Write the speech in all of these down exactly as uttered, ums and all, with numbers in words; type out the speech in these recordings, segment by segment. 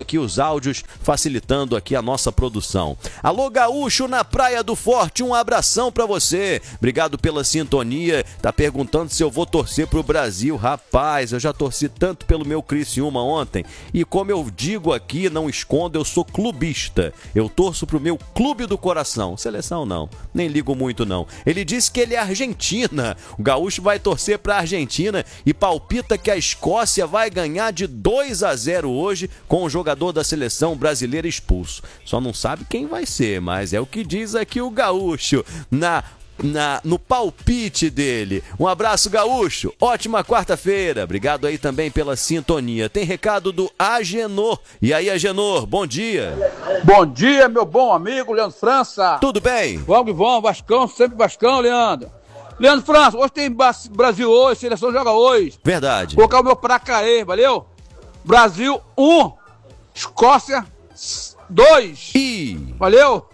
aqui os áudios, facilitando aqui a nossa produção. Alô, Gaúcho na Praia do Forte, um abração pra você. Obrigado pela sintonia. Tá perguntando se eu vou torcer pro Brasil. Rapaz, eu já torci tanto pelo meu Criciúma ontem. E como eu digo aqui, não escondo, eu sou clubista. Eu torço pro meu clube do coração. Seleção não, nem ligo muito não. Ele disse que ele é Argentina. O Gaúcho vai torcer pra Argentina e palpita que a Escócia vai ganhar de dois a zero hoje com o jogador da seleção brasileira expulso. Só não sabe quem vai ser, mas é o que diz aqui o Gaúcho na Na, no palpite dele. Um abraço, Gaúcho. Ótima quarta-feira. Obrigado aí também pela sintonia. Tem recado do Agenor. E aí, Agenor, bom dia. Bom dia, meu bom amigo Leandro França. Tudo bem? Vamos que vamos, Vascão, sempre Vascão, Leandro. Leandro França, hoje tem Brasil hoje, seleção joga hoje. Verdade. Vou colocar o meu pra cair, valeu? Brasil um, Escócia dois. E... Valeu?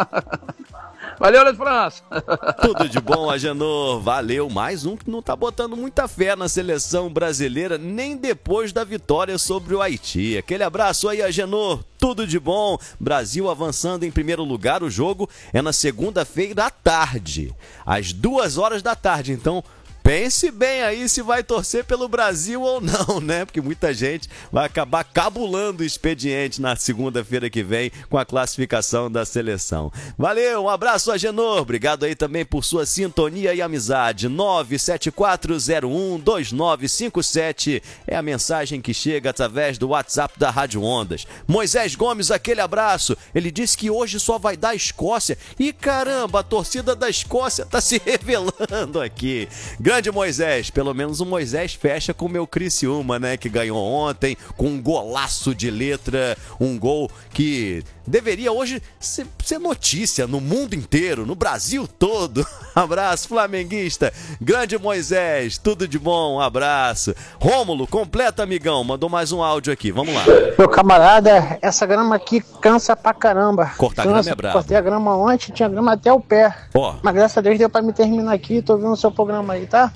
Valeu, Leandro França. Tudo de bom, Agenor. Valeu. Mais um que não tá botando muita fé na seleção brasileira, nem depois da vitória sobre o Haiti. Aquele abraço aí, Agenor. Tudo de bom. Brasil avançando em primeiro lugar. O jogo é na segunda-feira à tarde, às duas horas da tarde. Então, pense bem aí se vai torcer pelo Brasil ou não, né? Porque muita gente vai acabar cabulando o expediente na segunda-feira que vem com a classificação da seleção. Valeu, um abraço, Agenor. Obrigado aí também por sua sintonia e amizade. nove sete quatro zero um dois nove cinco sete é a mensagem que chega através do WhatsApp da Rádio Ondas. Moisés Gomes, aquele abraço. Ele disse que hoje só vai dar Escócia. E caramba, a torcida da Escócia tá se revelando aqui. Grande Moisés, pelo menos o Moisés fecha com o meu Criciúma, né, que ganhou ontem com um golaço de letra, um gol que deveria hoje ser, ser notícia no mundo inteiro, no Brasil todo. Abraço, flamenguista. Grande Moisés, tudo de bom, um abraço. Rômulo, completa, amigão, mandou mais um áudio aqui, vamos lá. Meu camarada, essa grama aqui cansa pra caramba. Cortar cansa, grama é brabo. Cortei a grama ontem, tinha grama até o pé. Ó. Mas graças a Deus deu pra me terminar aqui, tô vendo o seu programa aí, tá?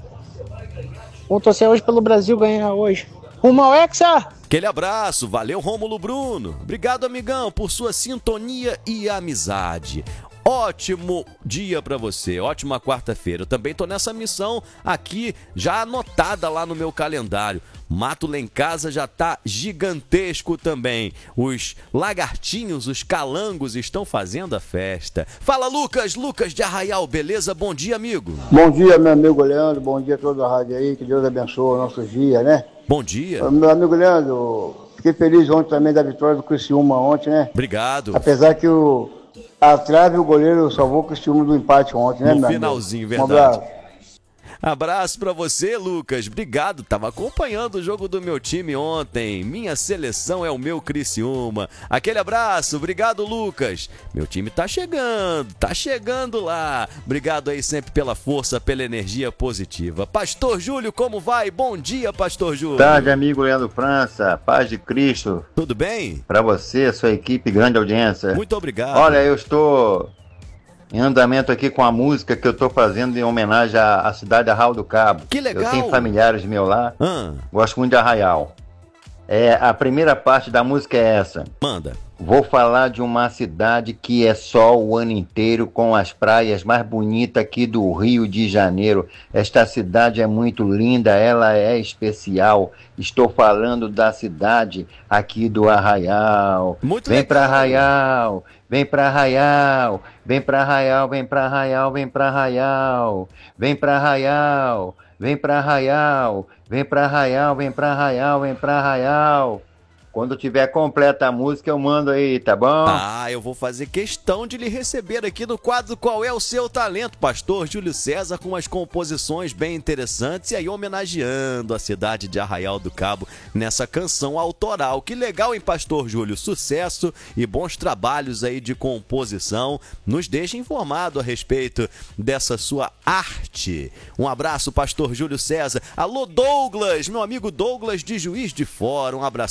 Vou torcer hoje pelo Brasil ganhar hoje. Rumo ao Hexa! Aquele abraço, valeu Rômulo Bruno. Obrigado, amigão, por sua sintonia e amizade. Ótimo dia pra você, ótima quarta-feira. Eu também tô nessa missão aqui, já anotada lá no meu calendário. Mato lá em casa já tá gigantesco também. Os lagartinhos, os calangos estão fazendo a festa. Fala, Lucas, Lucas de Arraial, beleza? Bom dia, amigo. Bom dia, meu amigo Leandro, bom dia a toda a rádio aí, que Deus abençoe o nosso dia, né? Bom dia. Meu amigo Leandro, fiquei feliz ontem também da vitória do Criciúma ontem, né? Obrigado. Apesar que o, a trave e o goleiro salvou o Criciúma do empate ontem, né, no meu finalzinho, amigo? verdade. Um abraço. Abraço pra você, Lucas. Obrigado. Tava acompanhando o jogo do meu time ontem. Minha seleção é o meu Criciúma. Aquele abraço. Obrigado, Lucas. Meu time tá chegando, tá chegando lá. Obrigado aí sempre pela força, pela energia positiva. Pastor Júlio, como vai? Bom dia, Pastor Júlio. Boa tarde, amigo Leandro França. Paz de Cristo. Tudo bem? Pra você, sua equipe, grande audiência. Muito obrigado. Olha, eu estou em andamento aqui com a música que eu tô fazendo em homenagem à, à cidade de Arraial do Cabo. Que legal. Eu tenho familiares meus lá, ah. gosto muito de Arraial. É, a primeira parte da música é essa. Manda. Vou falar de uma cidade que é sol o ano inteiro, com as praias mais bonitas aqui do Rio de Janeiro. Esta cidade é muito linda, ela é especial. Estou falando da cidade aqui do Arraial. Muito vem legal. pra Arraial, vem pra Arraial, vem pra Arraial, vem pra Arraial, vem pra Arraial, vem pra Arraial, vem pra Arraial, vem pra Arraial, vem pra Arraial, vem pra Arraial. Quando tiver completa a música, eu mando aí, tá bom? Ah, eu vou fazer questão de lhe receber aqui no quadro Qual é o Seu Talento, Pastor Júlio César, com umas composições bem interessantes e aí homenageando a cidade de Arraial do Cabo nessa canção autoral. Que legal, hein, Pastor Júlio? Sucesso e bons trabalhos aí de composição. Nos deixe informado a respeito dessa sua arte. Um abraço, Pastor Júlio César. Alô, Douglas, meu amigo Douglas de Juiz de Fora. Um abração, Douglas.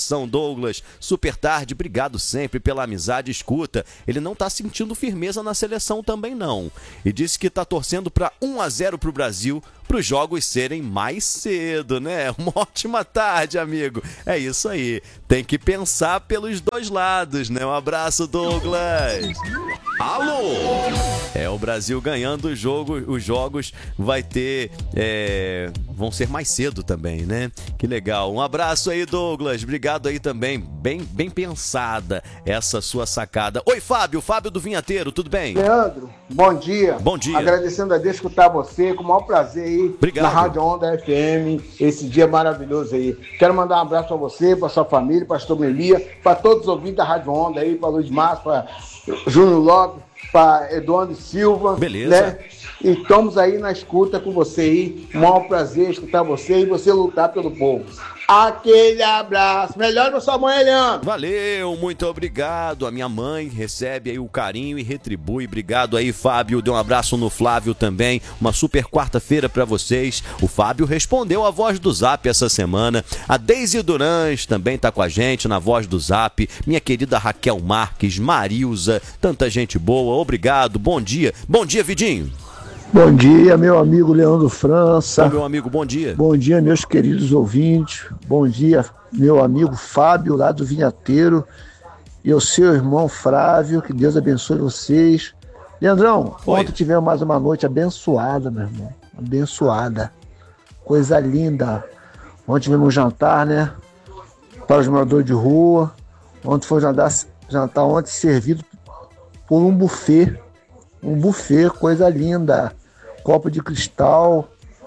Douglas. Super tarde, obrigado sempre pela amizade e escuta. Ele não tá sentindo firmeza na seleção também não. E disse que tá torcendo para um a zero pro Brasil, para os jogos serem mais cedo, né? Uma ótima tarde, amigo. É isso aí. Tem que pensar pelos dois lados, né? Um abraço, Douglas. Alô! É, o Brasil ganhando o jogo, os jogos vai ter... É, vão ser mais cedo também, né? Que legal. Um abraço aí, Douglas. Obrigado aí também. Bem, bem pensada essa sua sacada. Oi, Fábio. Fábio do Vinhateiro, tudo bem? Leandro, bom dia. Bom dia. Agradecendo a Deus escutar você, com o maior prazer aí. Obrigado. Na Rádio Onda F M, esse dia maravilhoso aí. Quero mandar um abraço para você, para sua família, pastor Melia, para todos os ouvintes da Rádio Onda aí, para Luiz Márcio, para Júnior Lopes, para Eduardo Silva. Beleza. Né? E estamos aí na escuta com você aí. Um maior prazer escutar você e você lutar pelo povo. Aquele abraço. Melhor para sua mãe, Leandro. Valeu, muito obrigado. A minha mãe recebe aí o carinho e retribui. Obrigado aí, Fábio. Dê um abraço no Flávio também. Uma super quarta-feira para vocês. O Fábio respondeu a voz do Zap essa semana. A Deise Durães também tá com a gente na voz do Zap. Minha querida Raquel Marques, Marilza, tanta gente boa. Obrigado, bom dia. Bom dia, Vidinho. Bom dia, meu amigo Leandro França. Ô, meu amigo, bom dia. Bom dia, meus queridos ouvintes. Bom dia, meu amigo Fábio, lá do Vinhateiro. E o seu irmão Flávio, que Deus abençoe vocês. Leandrão, Oi. Ontem tivemos mais uma noite abençoada, meu irmão. Abençoada. Coisa linda. Ontem tivemos um jantar, né? Para os moradores de rua. Ontem foi um jantar, jantar ontem servido por um buffet. Um buffet, coisa linda. Copo de cristal,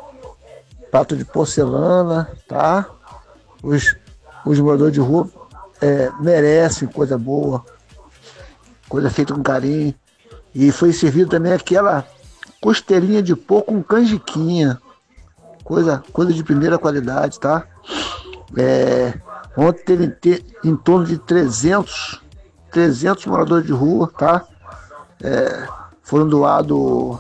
prato de porcelana, tá? Os, os moradores de rua é, merecem coisa boa, coisa feita com carinho. E foi servido também aquela costelinha de porco com canjiquinha, coisa, coisa de primeira qualidade, tá? É, ontem teve te, em torno de trezentos, trezentos moradores de rua, tá? É, foram doados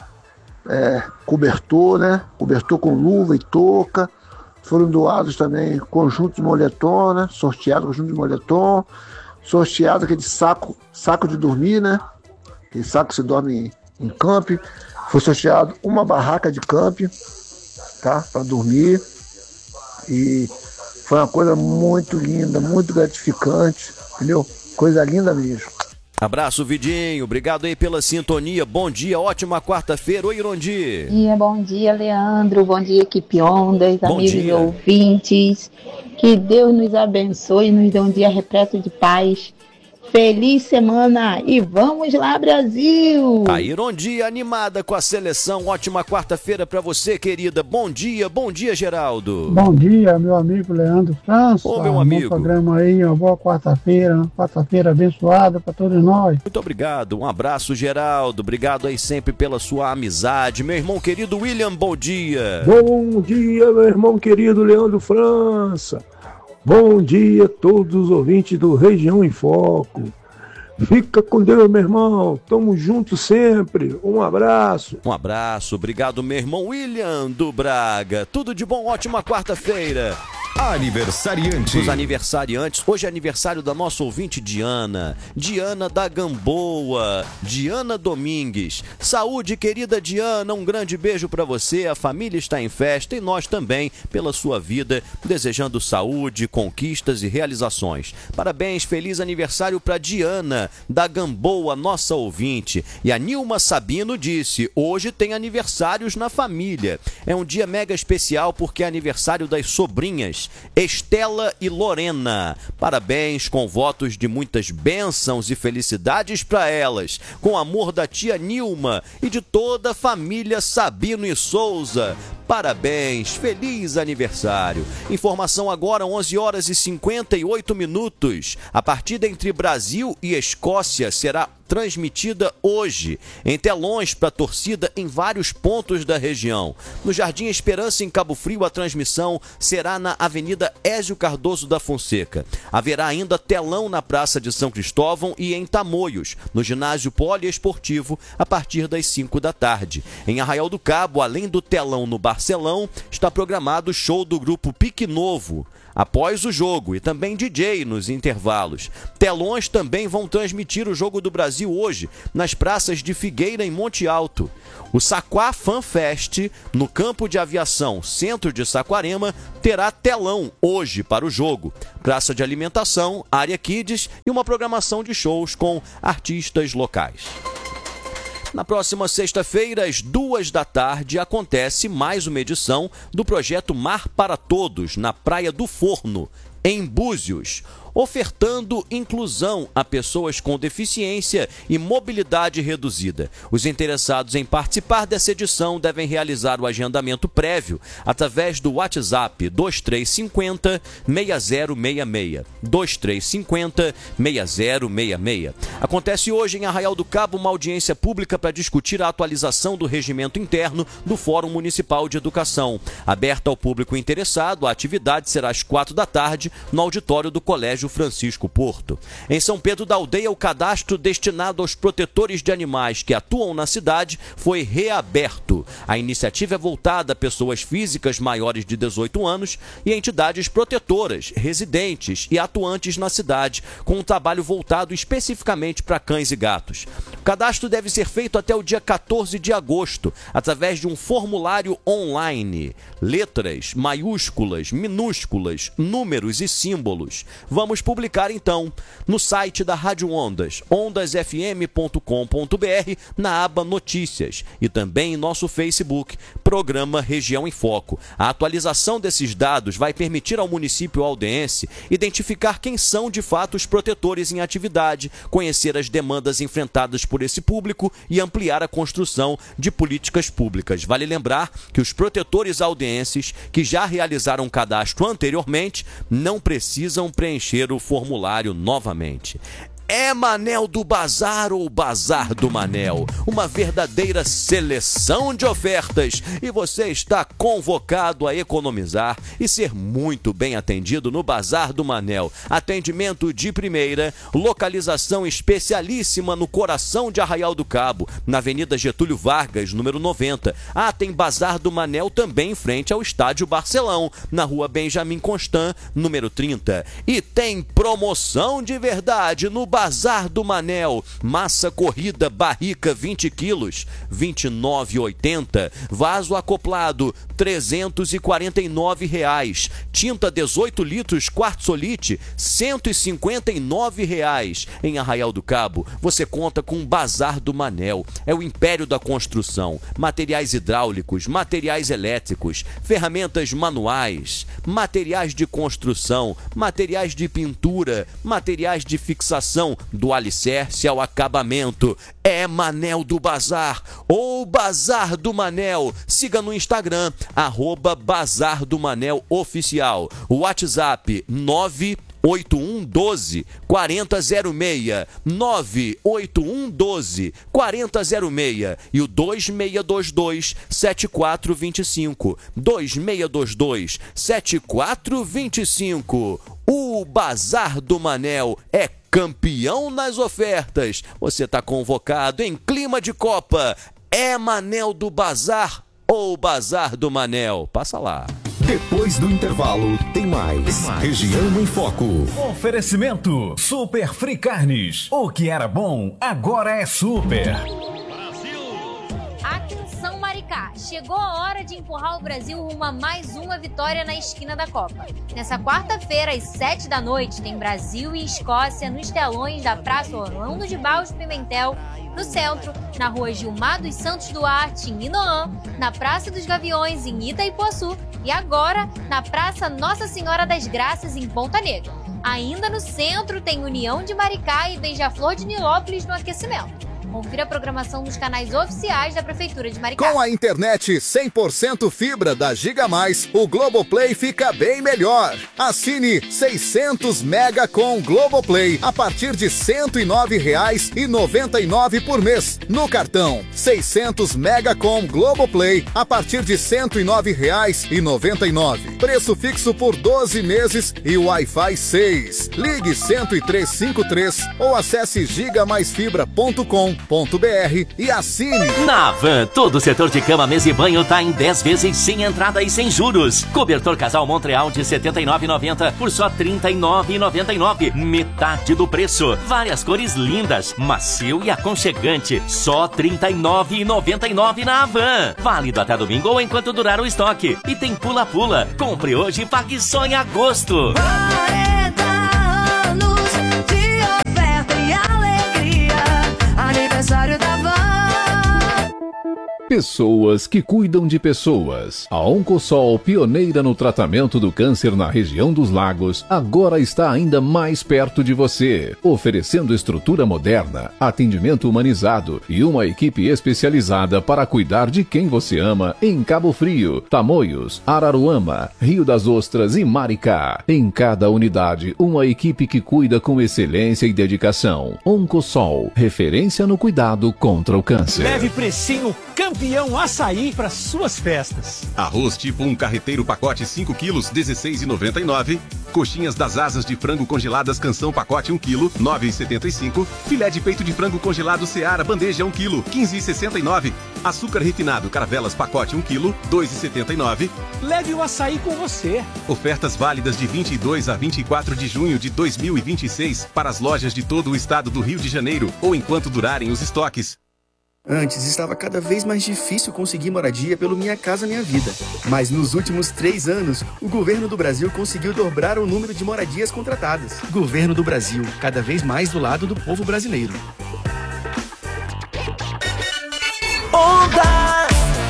é, cobertor, né? Cobertor com luva e touca. Foram doados também conjunto de moletom, né? Sorteado conjunto de moletom. Sorteado aquele saco, saco de dormir, né? Aquele saco que se dorme em, em camping. Foi sorteado uma barraca de camping, tá? Para dormir. E foi uma coisa muito linda, muito gratificante, entendeu? Coisa linda mesmo. Abraço, Vidinho. Obrigado aí pela sintonia. Bom dia, ótima quarta-feira. Oi, Irondi. Bom dia, bom dia, Leandro. Bom dia, equipe Ondas, Bom amigos dia. ouvintes. Que Deus nos abençoe e nos dê um dia repleto de paz. Feliz semana e vamos lá, Brasil! A Irondi animada com a seleção. Ótima quarta-feira pra você, querida. Bom dia, bom dia, Geraldo. Bom dia, meu amigo Leandro França. Ô, meu Bom amigo. programa aí, uma boa quarta-feira, uma quarta-feira abençoada para todos nós. Muito obrigado. Um abraço, Geraldo. Obrigado aí sempre pela sua amizade. Meu irmão querido William, bom dia. Bom dia, meu irmão querido Leandro França. Bom dia a todos os ouvintes do Região em Foco. Fica com Deus, meu irmão. Tamo junto sempre. Um abraço. Um abraço. Obrigado, meu irmão William do Braga. Tudo de bom, ótima quarta-feira. Aniversariante. Os aniversariantes. Hoje é aniversário da nossa ouvinte Diana. Diana da Gamboa. Diana Domingues. Saúde, querida Diana. Um grande beijo pra você. A família está em festa e nós também, pela sua vida, desejando saúde, conquistas e realizações. Parabéns, feliz aniversário pra Diana da Gamboa, nossa ouvinte. E a Nilma Sabino disse: hoje tem aniversários na família. É um dia mega especial porque é aniversário das sobrinhas Estela e Lorena. Parabéns, com votos de muitas bênçãos e felicidades para elas, com amor da tia Nilma e de toda a família Sabino e Souza. Parabéns, feliz aniversário. Informação agora, onze horas e cinquenta e oito minutos. A partida entre Brasil e Escócia será transmitida hoje em telões para a torcida em vários pontos da região. No Jardim Esperança, em Cabo Frio, a transmissão será na Avenida Ézio Cardoso da Fonseca. Haverá ainda telão na Praça de São Cristóvão e em Tamoios, no Ginásio Poliesportivo, a partir das cinco da tarde. Em Arraial do Cabo, além do telão no Barcelão, está programado o show do grupo Pique Novo. após o jogo e também D J nos intervalos. Telões também vão transmitir o Jogo do Brasil hoje nas praças de Figueira e Monte Alto. O Saquá Fan Fest, no campo de aviação Centro de Saquarema, terá telão hoje para o jogo. Praça de alimentação, área Kids e uma programação de shows com artistas locais. Na próxima sexta-feira, às duas da tarde, acontece mais uma edição do projeto Mar para Todos, na Praia do Forno, em Búzios, ofertando inclusão a pessoas com deficiência e mobilidade reduzida. Os interessados em participar dessa edição devem realizar o agendamento prévio através do WhatsApp dois três cinco zero, seis zero seis seis, dois três cinco zero, seis zero seis seis. Acontece hoje em Arraial do Cabo uma audiência pública para discutir a atualização do regimento interno do Fórum Municipal de Educação. Aberta ao público interessado, a atividade será às quatro da tarde no auditório do Colégio Francisco Porto. Em São Pedro da Aldeia, o cadastro destinado aos protetores de animais que atuam na cidade foi reaberto. A iniciativa é voltada a pessoas físicas maiores de dezoito anos e entidades protetoras, residentes e atuantes na cidade, com um trabalho voltado especificamente para cães e gatos. O cadastro deve ser feito até o dia quatorze de agosto, através de um formulário online. Letras, maiúsculas, minúsculas, números e símbolos. Vamos publicar então no site da Rádio Ondas, ondas f m ponto com ponto b r, na aba Notícias, e também em nosso Facebook, Programa Região em Foco. A atualização desses dados vai permitir ao município aldense identificar quem são de fato os protetores em atividade, conhecer as demandas enfrentadas por esse público e ampliar a construção de políticas públicas. Vale lembrar que os protetores aldenses que já realizaram cadastro anteriormente não precisam preencher o formulário novamente. É Manel do Bazar ou Bazar do Manel? Uma verdadeira seleção de ofertas e você está convocado a economizar e ser muito bem atendido no Bazar do Manel. Atendimento de primeira, localização especialíssima no coração de Arraial do Cabo, na Avenida Getúlio Vargas, número noventa. Ah, tem Bazar do Manel também em frente ao Estádio Barcelão, na Rua Benjamin Constant, número trinta. E tem promoção de verdade no Bazar do Manel, massa corrida barrica vinte quilos, vinte e nove reais e oitenta centavos, vaso acoplado trezentos e quarenta e nove reais, tinta dezoito litros Quartzolite cento e cinquenta e nove reais. Em Arraial do Cabo, você conta com o Bazar do Manel, é o império da construção, materiais hidráulicos, materiais elétricos, ferramentas manuais, materiais de construção, materiais de pintura, materiais de fixação do alicerce ao acabamento. É Manel do Bazar ou Bazar do Manel. Siga no Instagram, arroba Bazar do Manel Oficial. O WhatsApp nove oito um um doze, quarenta zero seis, nove oito um um doze, quarenta zero seis e o dois seis dois dois, sete quatro dois cinco, dois seis dois dois, sete quatro dois cinco. O Bazar do Manel é campeão nas ofertas. Você está convocado em clima de Copa. É Manel do Bazar ou Bazar do Manel? Passa lá. Depois do intervalo, tem mais. Tem mais. Região em Foco. Oferecimento Super Free Carnes. O que era bom, agora é super. Atenção Maricá, chegou a hora de empurrar o Brasil rumo a mais uma vitória na esquina da Copa. Nessa quarta-feira, às sete da noite, tem Brasil e Escócia nos telões da Praça Orlando de Barros Pimentel, no centro, na Rua Gilmar dos Santos Duarte, em Inoã, na Praça dos Gaviões, em Itaipuaçu, e agora na Praça Nossa Senhora das Graças, em Ponta Negra. Ainda no centro tem União de Maricá e Beija-Flor de Nilópolis no aquecimento. Confira a programação nos canais oficiais da Prefeitura de Maricá. Com a internet cem por cento fibra da Giga Mais, o Globoplay fica bem melhor. Assine seiscentos mega com Globoplay a partir de cento e nove reais e noventa e nove centavos por mês. No cartão, seiscentos mega com Globoplay a partir de cento e nove reais e noventa e nove centavos. Preço fixo por doze meses e Wi-Fi seis. Ligue cento e três cinquenta e três ou acesse giga mais fibra ponto com. ponto b r e assine. Na Havan, todo o setor de cama, mesa e banho tá em dez vezes sem entrada e sem juros. Cobertor Casal Montreal de setenta e nove reais e noventa centavos por só trinta e nove reais e noventa e nove centavos. Metade do preço. Várias cores lindas, macio e aconchegante. Só trinta e nove reais e noventa e nove centavos na Havan. Válido até domingo ou enquanto durar o estoque. E tem pula-pula. Compre hoje e pague só em agosto. quarenta anos de oferta e alegria. Aniversário da Van. Pessoas que cuidam de pessoas. A Oncosol, pioneira no tratamento do câncer na região dos lagos, agora está ainda mais perto de você, oferecendo estrutura moderna, atendimento humanizado e uma equipe especializada para cuidar de quem você ama em Cabo Frio, Tamoios, Araruama, Rio das Ostras e Maricá. Em cada unidade, uma equipe que cuida com excelência e dedicação. Oncosol, referência no cuidado contra o câncer. Leve precinho campeão açaí para suas festas. Arroz tipo um carreteiro pacote cinco quilos, dezesseis reais e noventa e nove centavos. Coxinhas das asas de frango congeladas Canção pacote um quilo, nove reais e setenta e cinco centavos. Filé de peito de frango congelado Seara bandeja um quilo, quinze reais e sessenta e nove centavos. Açúcar refinado Caravelas pacote um quilo, dois reais e setenta e nove centavos. Leve o açaí com você. Ofertas válidas de vinte e dois a vinte e quatro de junho de dois mil e vinte e seis para as lojas de todo o estado do Rio de Janeiro ou enquanto durarem os estoques. Antes estava cada vez mais difícil conseguir moradia pelo Minha Casa Minha Vida. Mas nos últimos três anos, o governo do Brasil conseguiu dobrar o número de moradias contratadas. Governo do Brasil, cada vez mais do lado do povo brasileiro. Ondas!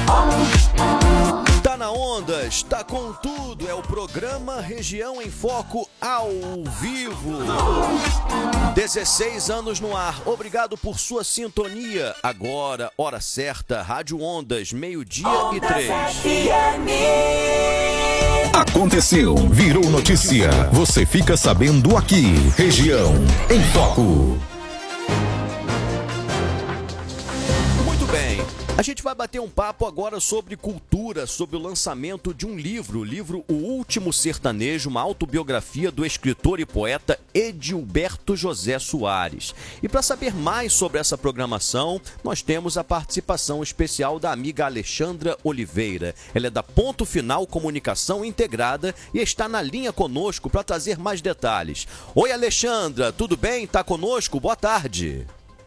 Tá na Ondas, tá com tudo. É o programa Região em Foco ao vivo. dezesseis anos no ar. Obrigado por sua sintonia. Agora, hora certa, Rádio Ondas, meio-dia e três. Aconteceu, virou notícia. Você fica sabendo aqui. Região em Foco. Muito bem. A gente vai bater um papo agora sobre cultura, sobre o lançamento de um livro, o livro O Último Sertanejo, uma autobiografia do escritor e poeta Edilberto José Soares. E para saber mais sobre essa programação, nós temos a participação especial da amiga Alexandra Oliveira. Ela é da Ponto Final Comunicação Integrada e está na linha conosco para trazer mais detalhes. Oi, Alexandra, tudo bem? Tá conosco? Boa tarde.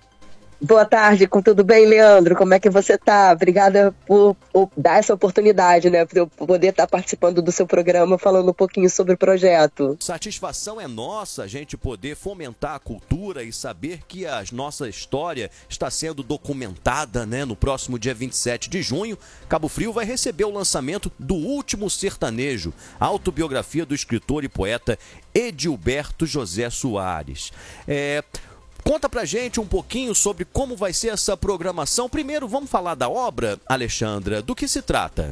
Boa tarde, com tudo bem, Leandro? Como é que você tá? Obrigada por, por dar essa oportunidade, né? Por eu poder estar participando do seu programa, falando um pouquinho sobre o projeto. Satisfação é nossa a gente poder fomentar a cultura e saber que a nossa história está sendo documentada, né? No próximo dia vinte e sete de junho, Cabo Frio vai receber o lançamento do Último Sertanejo, a autobiografia do escritor e poeta Edilberto José Soares. É... Conta pra gente um pouquinho sobre como vai ser essa programação. Primeiro, vamos falar da obra, Alexandra. Do que se trata?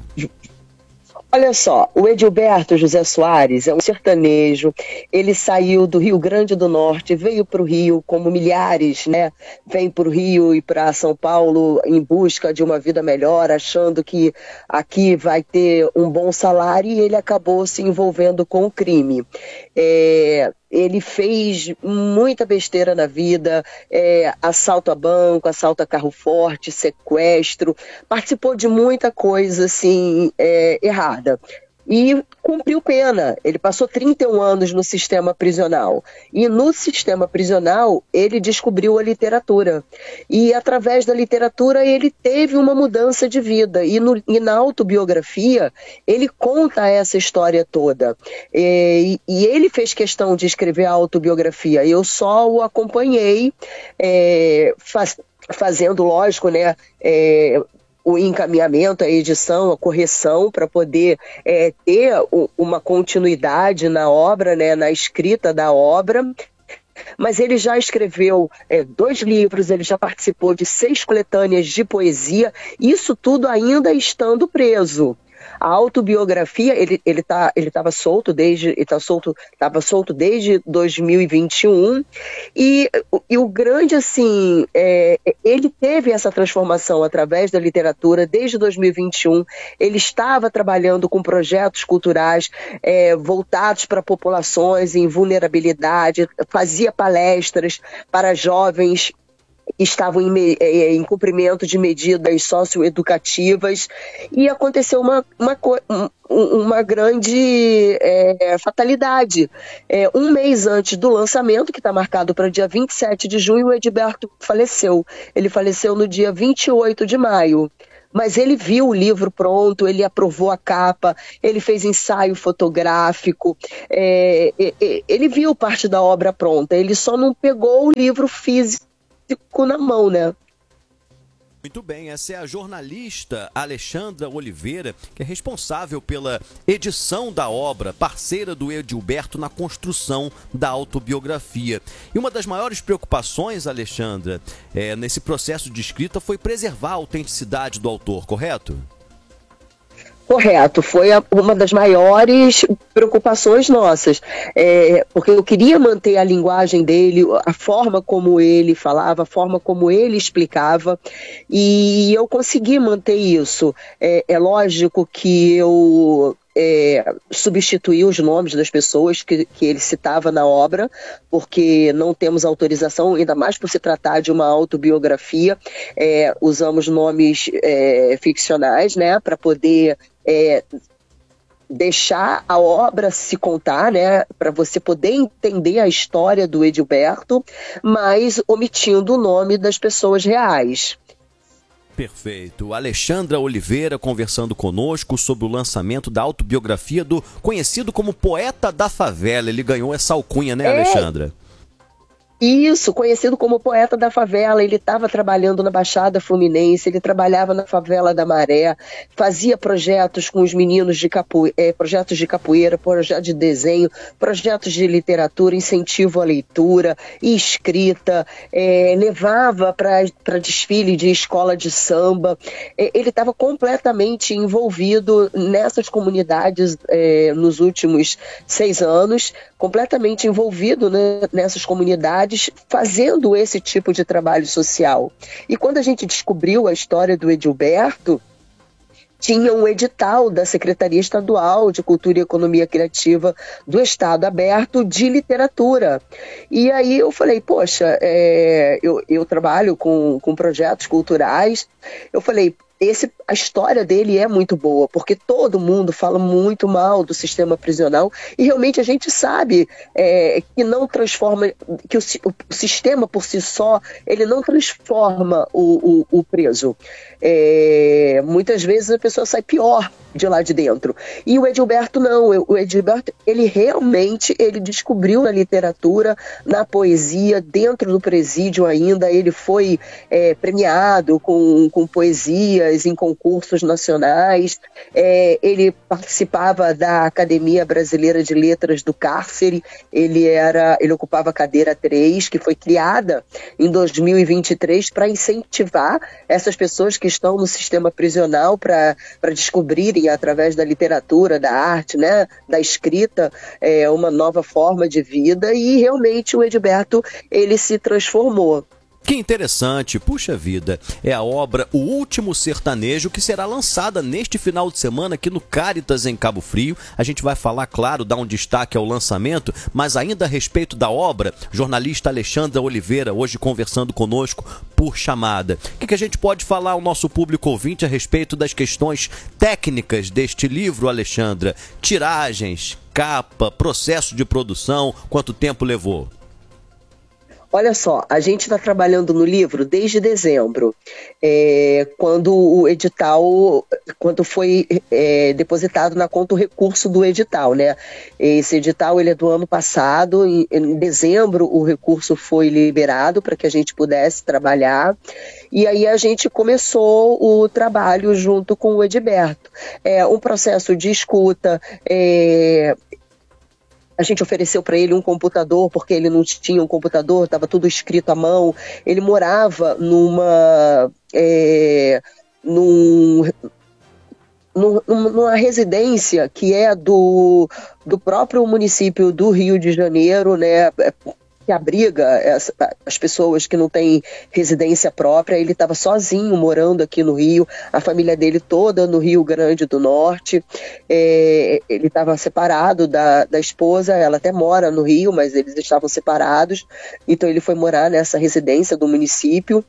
Olha só, o Edilberto José Soares é um sertanejo, ele saiu do Rio Grande do Norte, veio para o Rio como milhares, né? Vem para o Rio e para São Paulo em busca de uma vida melhor, achando que aqui vai ter um bom salário, e ele acabou se envolvendo com o crime. É... Ele fez muita besteira na vida, é, assalto a banco, assalto a carro forte, sequestro, participou de muita coisa assim, é, errada. E cumpriu pena. Ele passou trinta e um anos no sistema prisional. E no sistema prisional, ele descobriu a literatura. E através da literatura, ele teve uma mudança de vida. E, no, e na autobiografia, ele conta essa história toda. E, e ele fez questão de escrever a autobiografia. Eu só o acompanhei, é, faz, fazendo, lógico, né... É, o encaminhamento, a edição, a correção, para poder é, ter uma continuidade na obra, né, na escrita da obra. Mas ele já escreveu é, dois livros, ele já participou de seis coletâneas de poesia, isso tudo ainda estando preso. A autobiografia, ele ele tá, ele estava solto desde ele tá solto, estava solto desde dois mil e vinte e um, e, e o grande assim, é, ele teve essa transformação através da literatura desde dois mil e vinte e um. Ele estava trabalhando com projetos culturais é, voltados para populações em vulnerabilidade, fazia palestras para jovens estavam em, me- eh, em cumprimento de medidas socioeducativas, e aconteceu uma, uma, co- um- uma grande eh, fatalidade. Eh, um mês antes do lançamento, que está marcado para o dia vinte e sete de junho, o Edilberto faleceu. Ele faleceu no dia vinte e oito de maio. Mas ele viu o livro pronto, ele aprovou a capa, ele fez ensaio fotográfico, é, é, é, ele viu parte da obra pronta, ele só não pegou o livro físico na mão, né? Muito bem, essa é a jornalista Alexandra Oliveira, que é responsável pela edição da obra, parceira do Edilberto na construção da autobiografia. E uma das maiores preocupações, Alexandra, é, nesse processo de escrita foi preservar a autenticidade do autor, correto? Correto, foi a- uma das maiores preocupações nossas, é, porque eu queria manter a linguagem dele, a forma como ele falava, a forma como ele explicava, e eu consegui manter isso. É, é lógico que eu é, substituí os nomes das pessoas que, que ele citava na obra, porque não temos autorização, ainda mais por se tratar de uma autobiografia, é, usamos nomes é, ficcionais, né, para poder é, deixar a obra se contar, né, para você poder entender a história do Edilberto, mas omitindo o nome das pessoas reais. Perfeito. Alexandra Oliveira conversando conosco sobre o lançamento da autobiografia do conhecido como Poeta da Favela. Ele ganhou essa alcunha, né, É. Alexandra? Isso, conhecido como Poeta da Favela, ele estava trabalhando na Baixada Fluminense, ele trabalhava na Favela da Maré, fazia projetos com os meninos de capoeira, eh, projetos de capoeira, projetos de desenho, projetos de literatura, incentivo à leitura e escrita, eh, levava para desfile de escola de samba. Eh, ele estava completamente envolvido nessas comunidades eh, nos últimos seis anos, completamente envolvido, né, nessas comunidades, fazendo esse tipo de trabalho social. E quando a gente descobriu a história do Edilberto, tinha um edital da Secretaria Estadual de Cultura e Economia Criativa do Estado aberto de literatura. E aí eu falei, poxa, é, eu, eu trabalho com, com projetos culturais, eu falei, esse, a história dele é muito boa, porque todo mundo fala muito mal do sistema prisional e realmente a gente sabe é, que não transforma, que o, o sistema por si só, ele não transforma o, o, o preso. É, muitas vezes a pessoa sai pior de lá de dentro. E o Edilberto não, o Edilberto, ele realmente, ele descobriu na literatura, na poesia, dentro do presídio ainda, ele foi é, premiado com, com poesias em concursos nacionais, é, ele participava da Academia Brasileira de Letras do Cárcere, ele, era, ele ocupava a cadeira três, que foi criada em dois mil e vinte e três para incentivar essas pessoas que estão no sistema prisional para descobrirem através da literatura, da arte, né, da escrita, é, uma nova forma de vida, e realmente o Edilberto, ele se transformou. Que interessante, puxa vida, é a obra O Último Sertanejo, que será lançada neste final de semana aqui no Caritas, em Cabo Frio. A gente vai falar, claro, dar um destaque ao lançamento, mas ainda a respeito da obra, jornalista Alexandra Oliveira, hoje conversando conosco por chamada. O que, que a gente pode falar ao nosso público ouvinte a respeito das questões técnicas deste livro, Alexandra? Tiragens, capa, processo de produção, quanto tempo levou? Olha só, a gente está trabalhando no livro desde dezembro, é, quando o edital, quando foi é, depositado na conta o recurso do edital, né? Esse edital ele é do ano passado, em, em dezembro o recurso foi liberado para que a gente pudesse trabalhar, e aí a gente começou o trabalho junto com o Edilberto. É um processo de escuta, é, a gente ofereceu para ele um computador, porque ele não tinha um computador, estava tudo escrito à mão. Ele morava numa, é, num, num, numa residência que é do, do próprio município do Rio de Janeiro, né? que abriga essa, as pessoas que não têm residência própria. Ele estava sozinho morando aqui no Rio, a família dele toda no Rio Grande do Norte. É, ele estava separado da, da esposa, ela até mora no Rio, mas eles estavam separados, então ele foi morar nessa residência do município,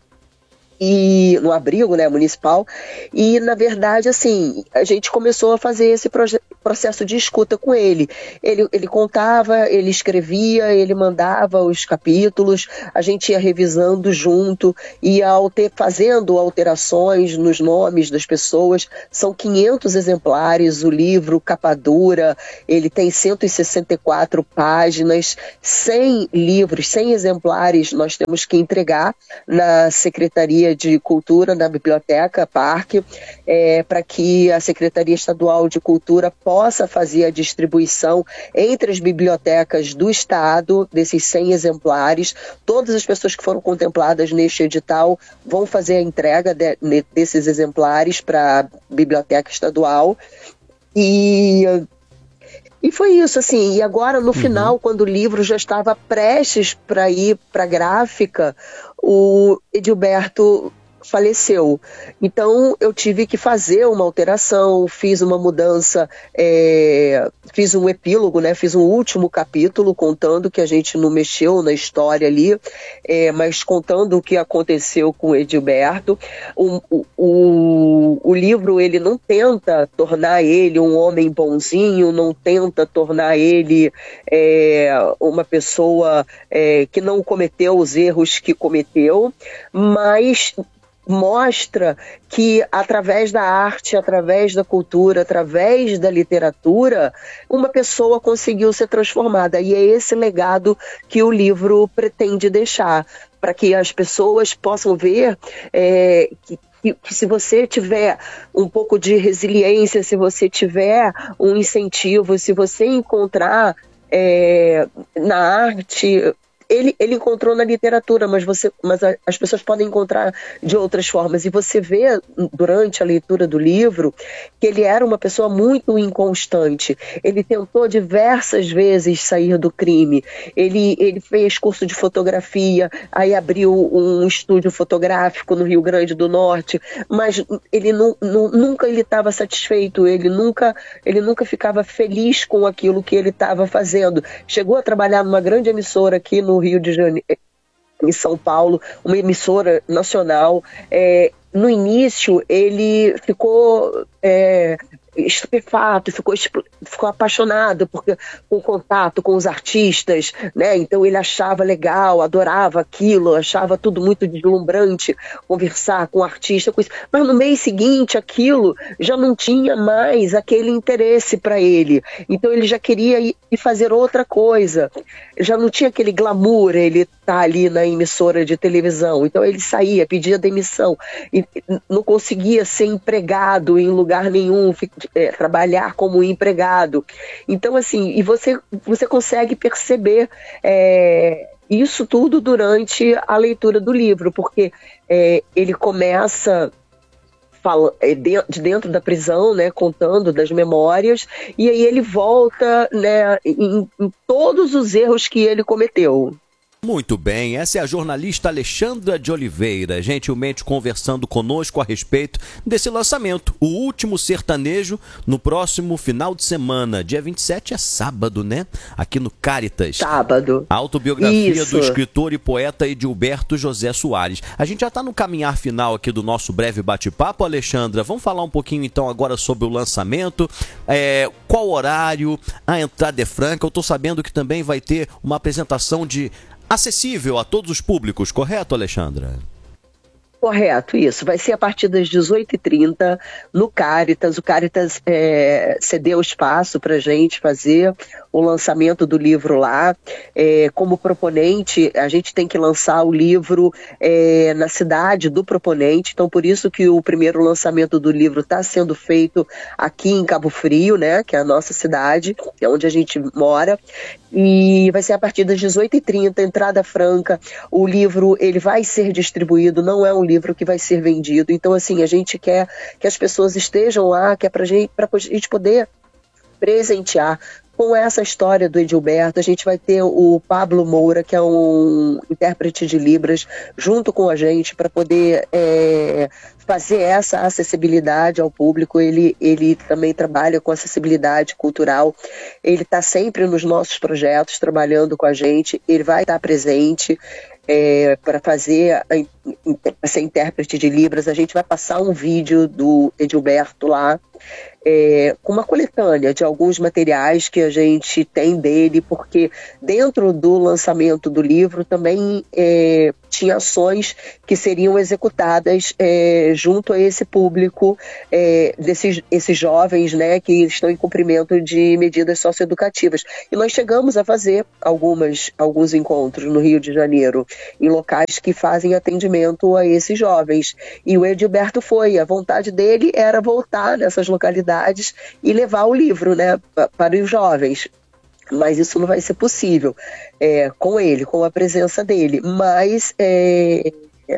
e no abrigo, né, municipal, e na verdade, assim, a gente começou a fazer esse proje- processo de escuta com ele. ele. Ele contava, ele escrevia, ele mandava os capítulos, a gente ia revisando junto, ia alter- fazendo alterações nos nomes das pessoas. São quinhentos exemplares, o livro, capa dura, ele tem cento e sessenta e quatro páginas, cem livros, cem exemplares nós temos que entregar na Secretaria de Cultura, na Biblioteca Parque, é, para que a Secretaria Estadual de Cultura possa fazer a distribuição entre as bibliotecas do Estado desses cem exemplares. Todas as pessoas que foram contempladas neste edital vão fazer a entrega de, desses exemplares para a Biblioteca Estadual. E... E foi isso, assim, e agora no uhum. final, quando o livro já estava prestes para ir para a gráfica, o Edilberto faleceu. Então eu tive que fazer uma alteração, fiz uma mudança, é, fiz um epílogo, né, fiz um último capítulo contando que a gente não mexeu na história ali, é, mas contando o que aconteceu com o Edilberto. O, o, o, o livro, ele não tenta tornar ele um homem bonzinho, não tenta tornar ele é, uma pessoa é, que não cometeu os erros que cometeu, mas mostra que através da arte, através da cultura, através da literatura, uma pessoa conseguiu ser transformada. E é esse legado que o livro pretende deixar, para que as pessoas possam ver é, que que se você tiver um pouco de resiliência, se você tiver um incentivo, se você encontrar é, na arte... Ele, ele encontrou na literatura, mas, você, mas a, as pessoas podem encontrar de outras formas. E você vê, durante a leitura do livro, que ele era uma pessoa muito inconstante. Ele tentou diversas vezes sair do crime. Ele, ele fez curso de fotografia, aí abriu um estúdio fotográfico no Rio Grande do Norte, mas ele nu, nu, nunca ele estava satisfeito, ele nunca, ele nunca ficava feliz com aquilo que ele estava fazendo. Chegou a trabalhar numa grande emissora aqui no Rio de Janeiro, em São Paulo, uma emissora nacional. É, no início ele ficou é, estupefato, ficou, ficou apaixonado porque, com o contato com os artistas, né? Então ele achava legal, adorava aquilo, achava tudo muito deslumbrante, conversar com o artista, com isso. Mas no mês seguinte aquilo já não tinha mais aquele interesse para ele, então ele já queria ir fazer outra coisa, já não tinha aquele glamour, ele tá ali na emissora de televisão, então ele saía, pedia demissão, e não conseguia ser empregado em lugar nenhum, é, trabalhar como empregado. Então assim, e você, você consegue perceber é, isso tudo durante a leitura do livro, porque é, ele começa fala, de dentro da prisão, né, contando das memórias, e aí ele volta, né, em, em todos os erros que ele cometeu. Muito bem, essa é a jornalista Alexandra de Oliveira, gentilmente conversando conosco a respeito desse lançamento, O Último Sertanejo, no próximo final de semana. Dia vinte e sete é sábado, né? Aqui no Caritas. Sábado. A autobiografia Isso. do escritor e poeta Edilberto José Soares. A gente já está no caminhar final aqui do nosso breve bate-papo, Alexandra. Vamos falar um pouquinho então agora sobre o lançamento, é, qual horário, a entrada é franca. Eu estou sabendo que também vai ter uma apresentação de acessível a todos os públicos, correto, Alexandra? Correto, isso. Vai ser a partir das dezoito e trinta no Caritas. O Caritas é, cedeu espaço para a gente fazer o lançamento do livro lá. É, como proponente, a gente tem que lançar o livro é, na cidade do proponente. Então, por isso que o primeiro lançamento do livro está sendo feito aqui em Cabo Frio, né, que é a nossa cidade, que é onde a gente mora. E vai ser a partir das dezoito e trinta, entrada franca. O livro ele vai ser distribuído, não é um livro que vai ser vendido. Então, assim, a gente quer que as pessoas estejam lá, que é para gente, para a gente poder presentear com essa história do Edilberto. A gente vai ter o Pablo Moura, que é um intérprete de Libras, junto com a gente para poder é, fazer essa acessibilidade ao público. Ele, ele também trabalha com acessibilidade cultural. Ele está sempre nos nossos projetos, trabalhando com a gente. Ele vai estar presente é, para fazer a, ser intérprete de Libras. A gente vai passar um vídeo do Edilberto lá, É, com uma coletânea de alguns materiais que a gente tem dele, porque dentro do lançamento do livro também é, tinha ações que seriam executadas é, junto a esse público, é, desses esses jovens, né, que estão em cumprimento de medidas socioeducativas. E nós chegamos a fazer algumas, alguns encontros no Rio de Janeiro, em locais que fazem atendimento a esses jovens. E o Edilberto foi, a vontade dele era voltar nessas localidades e levar o livro, né, para os jovens. Mas isso não vai ser possível é, com ele, com a presença dele. Mas é, é,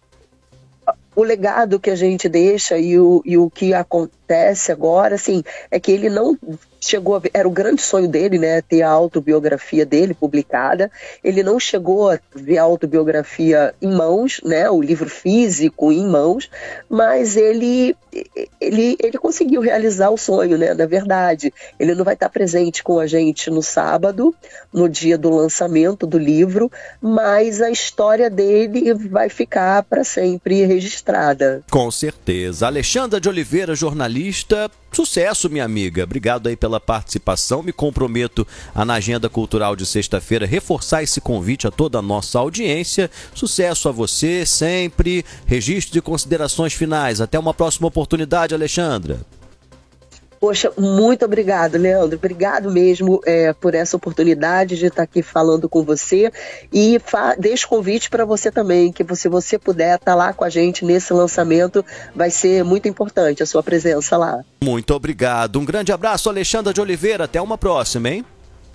o legado que a gente deixa e o, e o que acontece agora, assim, é que ele não chegou a ver, era o grande sonho dele, né, ter a autobiografia dele publicada. Ele não chegou a ver a autobiografia em mãos, né, o livro físico em mãos, mas ele, ele, ele conseguiu realizar o sonho, né, na verdade. Ele não vai estar presente com a gente no sábado, no dia do lançamento do livro, mas a história dele vai ficar para sempre registrada. Com certeza. Alexandra de Oliveira, jornalista, sucesso, minha amiga. Obrigado aí pela participação. Me comprometo a, na agenda cultural de sexta-feira, reforçar esse convite a toda a nossa audiência. Sucesso a você sempre. Registro de considerações finais. Até uma próxima oportunidade, Alexandra. Poxa, muito obrigado, Leandro. Obrigado mesmo é, por essa oportunidade de estar aqui falando com você. E deixo convite para você também, que se você puder estar lá com a gente nesse lançamento, vai ser muito importante a sua presença lá. Muito obrigado. Um grande abraço, Alexandra de Oliveira. Até uma próxima, hein?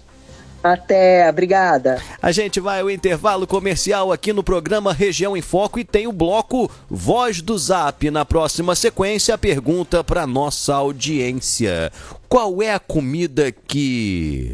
Até, obrigada. A gente vai ao intervalo comercial aqui no programa Região em Foco e tem o bloco Voz do Zap. Na próxima sequência, a pergunta para nossa audiência: qual é a comida que,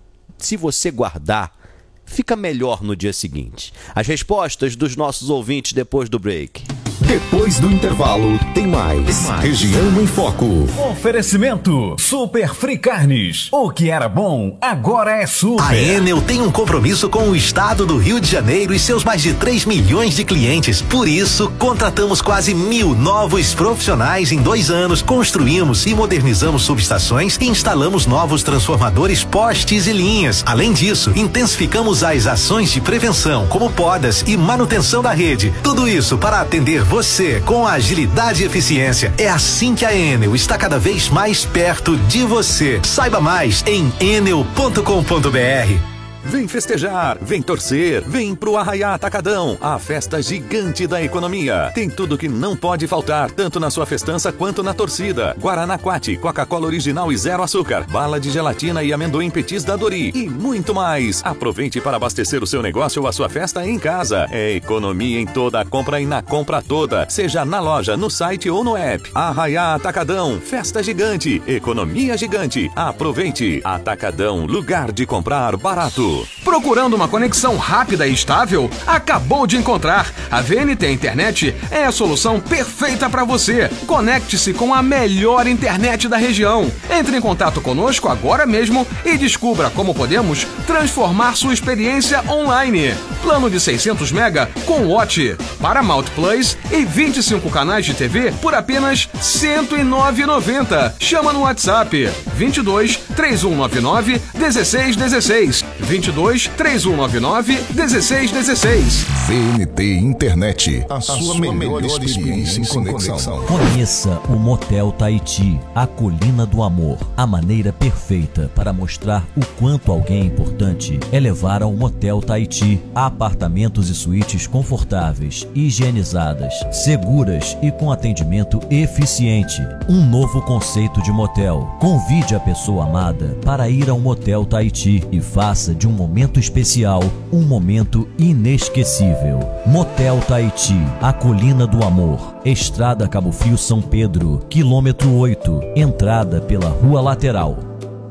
se você guardar, fica melhor no dia seguinte? As respostas dos nossos ouvintes depois do break. Depois do intervalo, tem mais. Tem mais. Região em Foco. Oferecimento Super Free Carnes. O que era bom, agora é super. A Enel tem um compromisso com o estado do Rio de Janeiro e seus mais de três milhões de clientes. Por isso, contratamos quase mil novos profissionais em dois anos. Construímos e modernizamos subestações e instalamos novos transformadores, postes e linhas. Além disso, intensificamos as ações de prevenção, como podas e manutenção da rede. Tudo isso para atender você com agilidade e eficiência. É assim que a Enel está cada vez mais perto de você. Saiba mais em enel ponto com ponto br. Vem festejar, vem torcer, vem pro Arraiá Atacadão, a festa gigante da economia. Tem tudo que não pode faltar, tanto na sua festança quanto na torcida. Guaraná Quati, Coca-Cola original e zero açúcar, bala de gelatina e amendoim petis da Dori e muito mais. Aproveite para abastecer o seu negócio ou a sua festa em casa. É economia em toda a compra e na compra toda, seja na loja, no site ou no app. Arraiá Atacadão, festa gigante, economia gigante. Aproveite. Atacadão, lugar de comprar barato. Procurando uma conexão rápida e estável? Acabou de encontrar! A V N T Internet é a solução perfeita para você. Conecte-se com a melhor internet da região. Entre em contato conosco agora mesmo e descubra como podemos transformar sua experiência online. Plano de seiscentos mega com Watch, Paramount Plus e vinte e cinco canais de T V por apenas cento e nove reais e noventa centavos. Chama no WhatsApp vinte e dois, três um nove nove, dezesseis dezesseis. vinte e dois, três um nove nove, dezesseis dezesseis. V N T Internet, a, a sua, sua melhor, melhor experiência em conexão. Conheça o Motel Tahiti, a colina do amor. A maneira perfeita para mostrar o quanto alguém é importante é levar ao Motel Tahiti. Apartamentos e suítes confortáveis, higienizadas, seguras e com atendimento eficiente. Um novo conceito de motel. Convide a pessoa amada para ir ao Motel Tahiti e faça de um momento especial um momento inesquecível. Motel Tahiti, a colina do amor. Estrada Cabo Frio São Pedro, quilômetro oito, entrada pela rua lateral.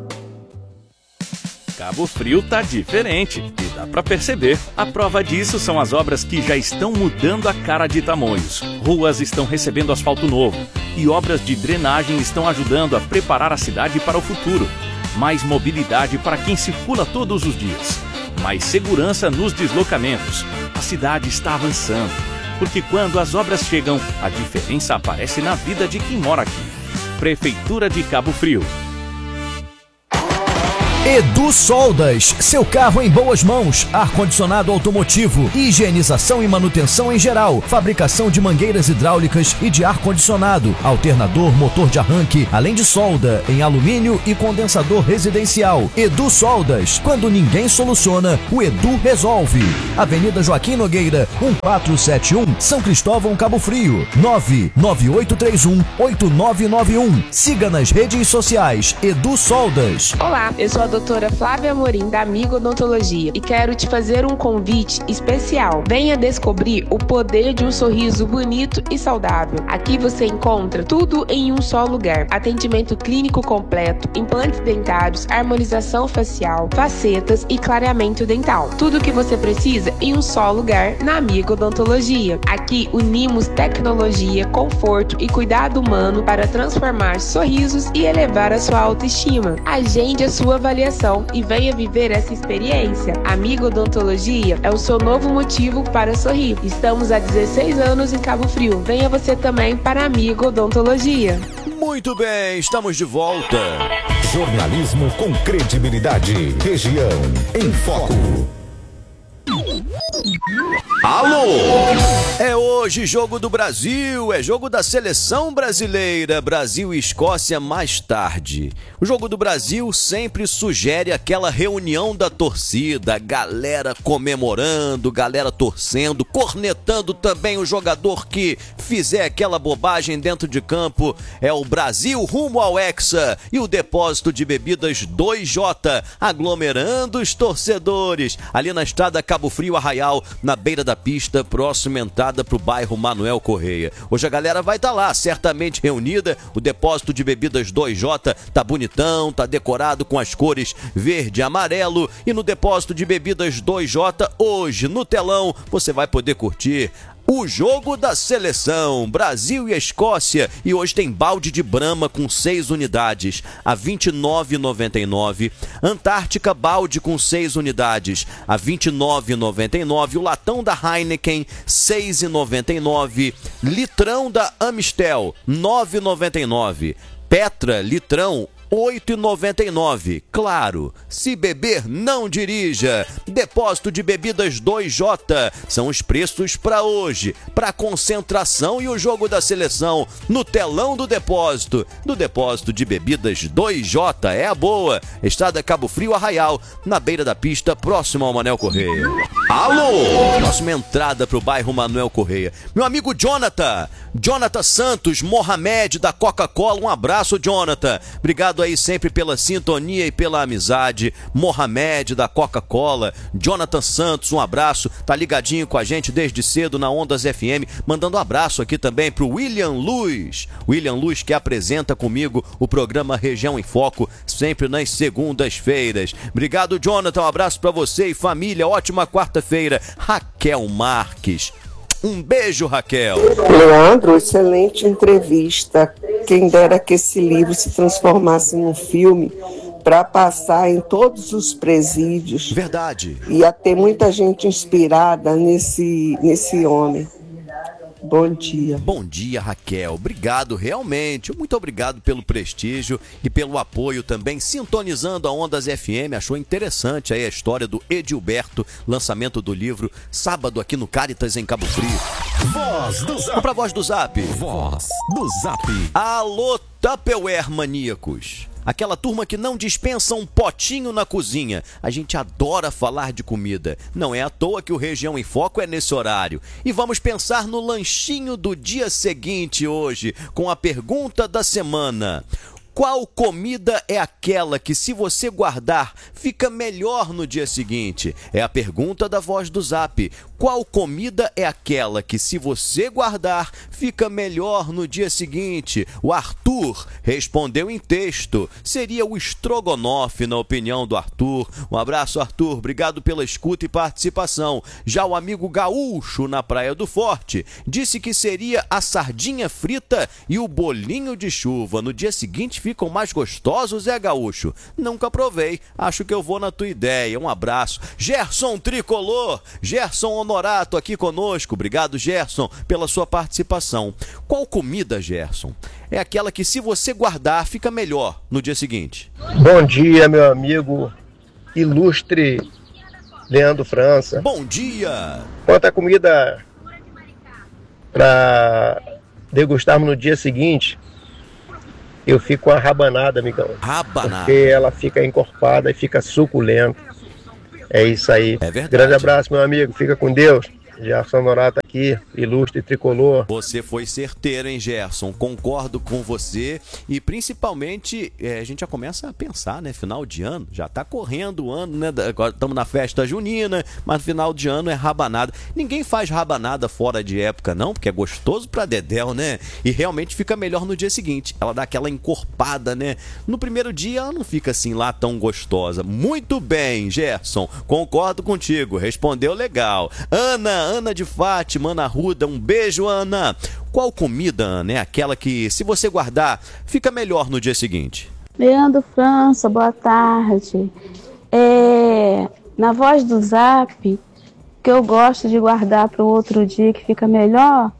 Cabo Frio tá diferente e dá pra perceber. A prova disso são as obras que já estão mudando a cara de Tamoios. Ruas estão recebendo asfalto novo e obras de drenagem estão ajudando a preparar a cidade para o futuro. Mais mobilidade para quem circula todos os dias. Mais segurança nos deslocamentos. A cidade está avançando, porque quando as obras chegam, a diferença aparece na vida de quem mora aqui. Prefeitura de Cabo Frio. Edu Soldas, seu carro em boas mãos, ar-condicionado automotivo, higienização e manutenção em geral, fabricação de mangueiras hidráulicas e de ar-condicionado, alternador, motor de arranque, além de solda em alumínio e condensador residencial. Edu Soldas, quando ninguém soluciona, o Edu resolve. Avenida Joaquim Nogueira, um quatro sete um, São Cristóvão, Cabo Frio, nove nove oito três um oito nove nove um. Siga nas redes sociais, Edu Soldas. Olá, eu sou a doutora Flávia Amorim, da Amigo Odontologia, e quero te fazer um convite especial. Venha descobrir o poder de um sorriso bonito e saudável. Aqui você encontra tudo em um só lugar. Atendimento clínico completo, implantes dentários, harmonização facial, facetas e clareamento dental. Tudo o que você precisa em um só lugar na Amigo Odontologia. Aqui unimos tecnologia, conforto e cuidado humano para transformar sorrisos e elevar a sua autoestima. Agende a sua avaliação e venha viver essa experiência. Amigo Odontologia é o seu novo motivo para sorrir. Estamos há dezesseis anos em Cabo Frio. Venha você também para Amigo Odontologia. Muito bem, estamos de volta. Jornalismo com credibilidade. Região em Foco. Alô! É hoje jogo do Brasil, é jogo da seleção brasileira, Brasil e Escócia mais tarde. O jogo do Brasil sempre sugere aquela reunião da torcida, galera comemorando, galera torcendo, cornetando também o jogador que fizer aquela bobagem dentro de campo. É o Brasil rumo ao Hexa e o depósito de bebidas dois J, aglomerando os torcedores ali na estrada Cabo Frio Arraial, na beira da pista, próxima entrada para o bairro Manuel Correia. Hoje a galera vai estar tá lá, certamente reunida. O depósito de bebidas dois J tá bonitão, tá decorado com as cores verde e amarelo. E no depósito de bebidas dois J, hoje no telão, você vai poder curtir o jogo da seleção, Brasil e Escócia, e hoje tem balde de Brahma com seis unidades a vinte e nove reais e noventa e nove centavos, Antártica balde com seis unidades a vinte e nove reais e noventa e nove centavos, o latão da Heineken seis reais e noventa e nove centavos, litrão da Amistel nove reais e noventa e nove centavos, Petra litrão oito reais e noventa e nove centavos. Claro, se beber, não dirija. Depósito de bebidas dois J são os preços para hoje, para concentração e o jogo da seleção no telão do depósito. Do depósito de bebidas dois J é a boa. Estrada Cabo Frio Arraial, na beira da pista, próximo ao Manuel Correia. Alô! Próxima entrada para o bairro Manuel Correia. Meu amigo Jonathan, Jonathan Santos, Mohamed da Coca-Cola, um abraço, Jonathan. Obrigado aí sempre pela sintonia e pela amizade. Mohamed da Coca-Cola, Jonathan Santos, um abraço, tá ligadinho com a gente desde cedo na Ondas F M, mandando um abraço aqui também pro William Luz, William Luz que apresenta comigo o programa Região em Foco, sempre nas segundas-feiras. Obrigado, Jonathan, um abraço pra você e família, ótima quarta-feira. Raquel Marques, um beijo, Raquel. Leandro, excelente entrevista. Quem dera que esse livro se transformasse num filme para passar em todos os presídios. Verdade. Ia ter muita gente inspirada nesse, nesse homem. Bom dia. Bom dia, Raquel. Obrigado, realmente. Muito obrigado pelo prestígio e pelo apoio também. Sintonizando a Ondas F M, achou interessante aí a história do Edilberto, lançamento do livro, sábado aqui no Caritas, em Cabo Frio. Voz do Zap. Vamos pra Voz do Zap. Voz do Zap. Alô, Tupperware maníacos. Aquela turma que não dispensa um potinho na cozinha. A gente adora falar de comida. Não é à toa que o Região em Foco é nesse horário. E vamos pensar no lanchinho do dia seguinte hoje, com a pergunta da semana. Qual comida é aquela que, se você guardar, fica melhor no dia seguinte? É a pergunta da Voz do Zap. Qual comida é aquela que, se você guardar, fica melhor no dia seguinte? O Arthur respondeu em texto. Seria o estrogonofe, na opinião do Arthur. Um abraço, Arthur. Obrigado pela escuta e participação. Já o amigo Gaúcho, na Praia do Forte, disse que seria a sardinha frita e o bolinho de chuva. No dia seguinte ficam mais gostosos, é, Gaúcho? Nunca provei. Acho que eu vou na tua ideia. Um abraço. Gerson Tricolor. Gerson Honorato aqui conosco. Obrigado, Gerson, pela sua participação. Qual comida, Gerson, é aquela que, se você guardar, fica melhor no dia seguinte? Bom dia, meu amigo ilustre Leandro França. Bom dia! Quanto à comida para degustarmos no dia seguinte, eu fico com a rabanada, amigão. Rabanada. Porque ela fica encorpada e fica suculenta. É isso aí. É verdade. Grande abraço, meu amigo. Fica com Deus. Gerson Honorato aqui, ilustre tricolor. Você foi certeiro, hein, Gerson? Concordo com você. E principalmente, é, a gente já começa a pensar, né? Final de ano, já tá correndo o ano, né? Agora estamos na festa junina, mas final de ano é rabanada. Ninguém faz rabanada fora de época, não, porque é gostoso pra dedéu, né? E realmente fica melhor no dia seguinte. Ela dá aquela encorpada, né? No primeiro dia ela não fica assim lá tão gostosa. Muito bem, Gerson. Concordo contigo. Respondeu legal. Ana, Ana de Fátima, Ana Ruda, um beijo, Ana. Qual comida, Ana, é aquela que, se você guardar, fica melhor no dia seguinte? Leandro França, boa tarde. É, na voz do Zap, que eu gosto de guardar para o outro dia que fica melhor,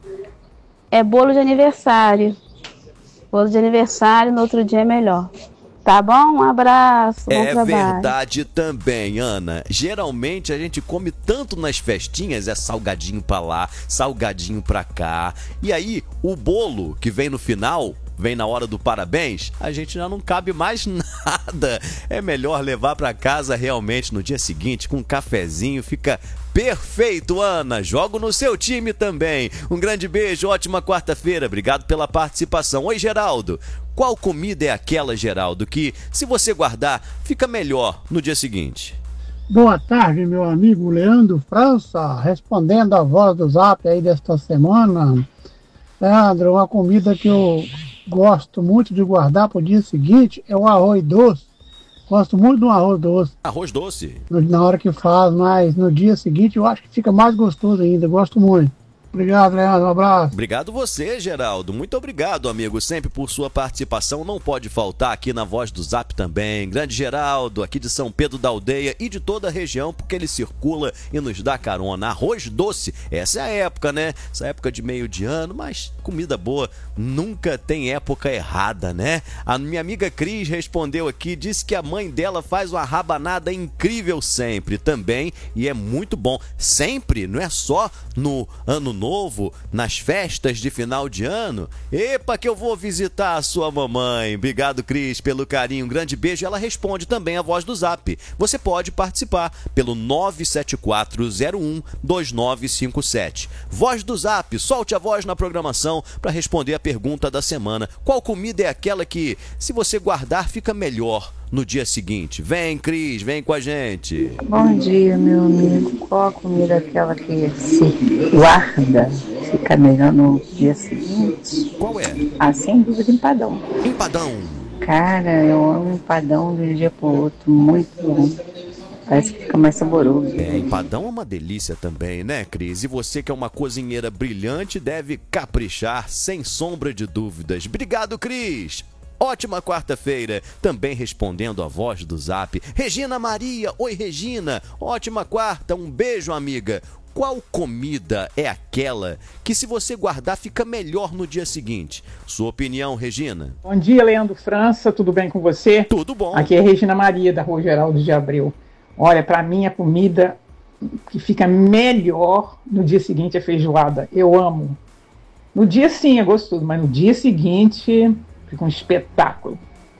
é bolo de aniversário. Bolo de aniversário no outro dia é melhor. Tá bom? Um abraço, bom É trabalho. verdade também, Ana. Geralmente a gente come tanto nas festinhas, é salgadinho pra lá, salgadinho pra cá. E aí, o bolo que vem no final, vem na hora do parabéns, a gente já não cabe mais nada. É melhor levar pra casa realmente no dia seguinte, com um cafezinho, fica perfeito, Ana. Jogo no seu time também. Um grande beijo, ótima quarta-feira. Obrigado pela participação. Oi, Geraldo. Qual comida é aquela, Geraldo, que, se você guardar, fica melhor no dia seguinte? Boa tarde, meu amigo Leandro França, respondendo a voz do Zap aí desta semana. Leandro, uma comida que eu gosto muito de guardar para o dia seguinte é o arroz doce. Gosto muito do arroz doce. Arroz doce? Na hora que faz, mas no dia seguinte eu acho que fica mais gostoso ainda. Gosto muito. Obrigado, Leandro. Um abraço. Obrigado você, Geraldo. Muito obrigado, amigo, sempre por sua participação. Não pode faltar aqui na voz do Zap também. Grande Geraldo, aqui de São Pedro da Aldeia e de toda a região, porque ele circula e nos dá carona. Arroz doce, essa é a época, né? Essa época de meio de ano, mas comida boa nunca tem época errada, né? A minha amiga Cris respondeu aqui, disse que a mãe dela faz uma rabanada incrível sempre também, e é muito bom. Sempre, não é só no ano novo, nas festas de final de ano. Epa, que eu vou visitar a sua mamãe. Obrigado, Cris, pelo carinho. Um grande beijo. Ela responde também a voz do Zap. Você pode participar pelo nove sete quatro zero um dois nove cinco sete. Voz do Zap, solte a voz na programação para responder a pergunta da semana. Qual comida é aquela que, se você guardar, fica melhor no dia seguinte? Vem, Cris, vem com a gente. Bom dia, meu amigo. Qual a comida aquela que se guarda, fica melhor no dia seguinte? Qual é? Ah, sem dúvida, empadão. Empadão. Cara, eu amo empadão de um dia pro outro. Muito bom. Parece que fica mais saboroso. É, empadão é uma delícia também, né, Cris? E você que é uma cozinheira brilhante deve caprichar, sem sombra de dúvidas. Obrigado, Cris. Ótima quarta-feira, também respondendo a voz do Zap. Regina Maria, oi Regina, ótima quarta, um beijo amiga. Qual comida é aquela que, se você guardar, fica melhor no dia seguinte? Sua opinião, Regina? Bom dia, Leandro França, tudo bem com você? Tudo bom. Aqui é Regina Maria, da Rua Geraldo de Abreu. Olha, para mim a comida que fica melhor no dia seguinte é feijoada. Eu amo. No dia sim é gostoso, mas no dia seguinte fica um espetáculo.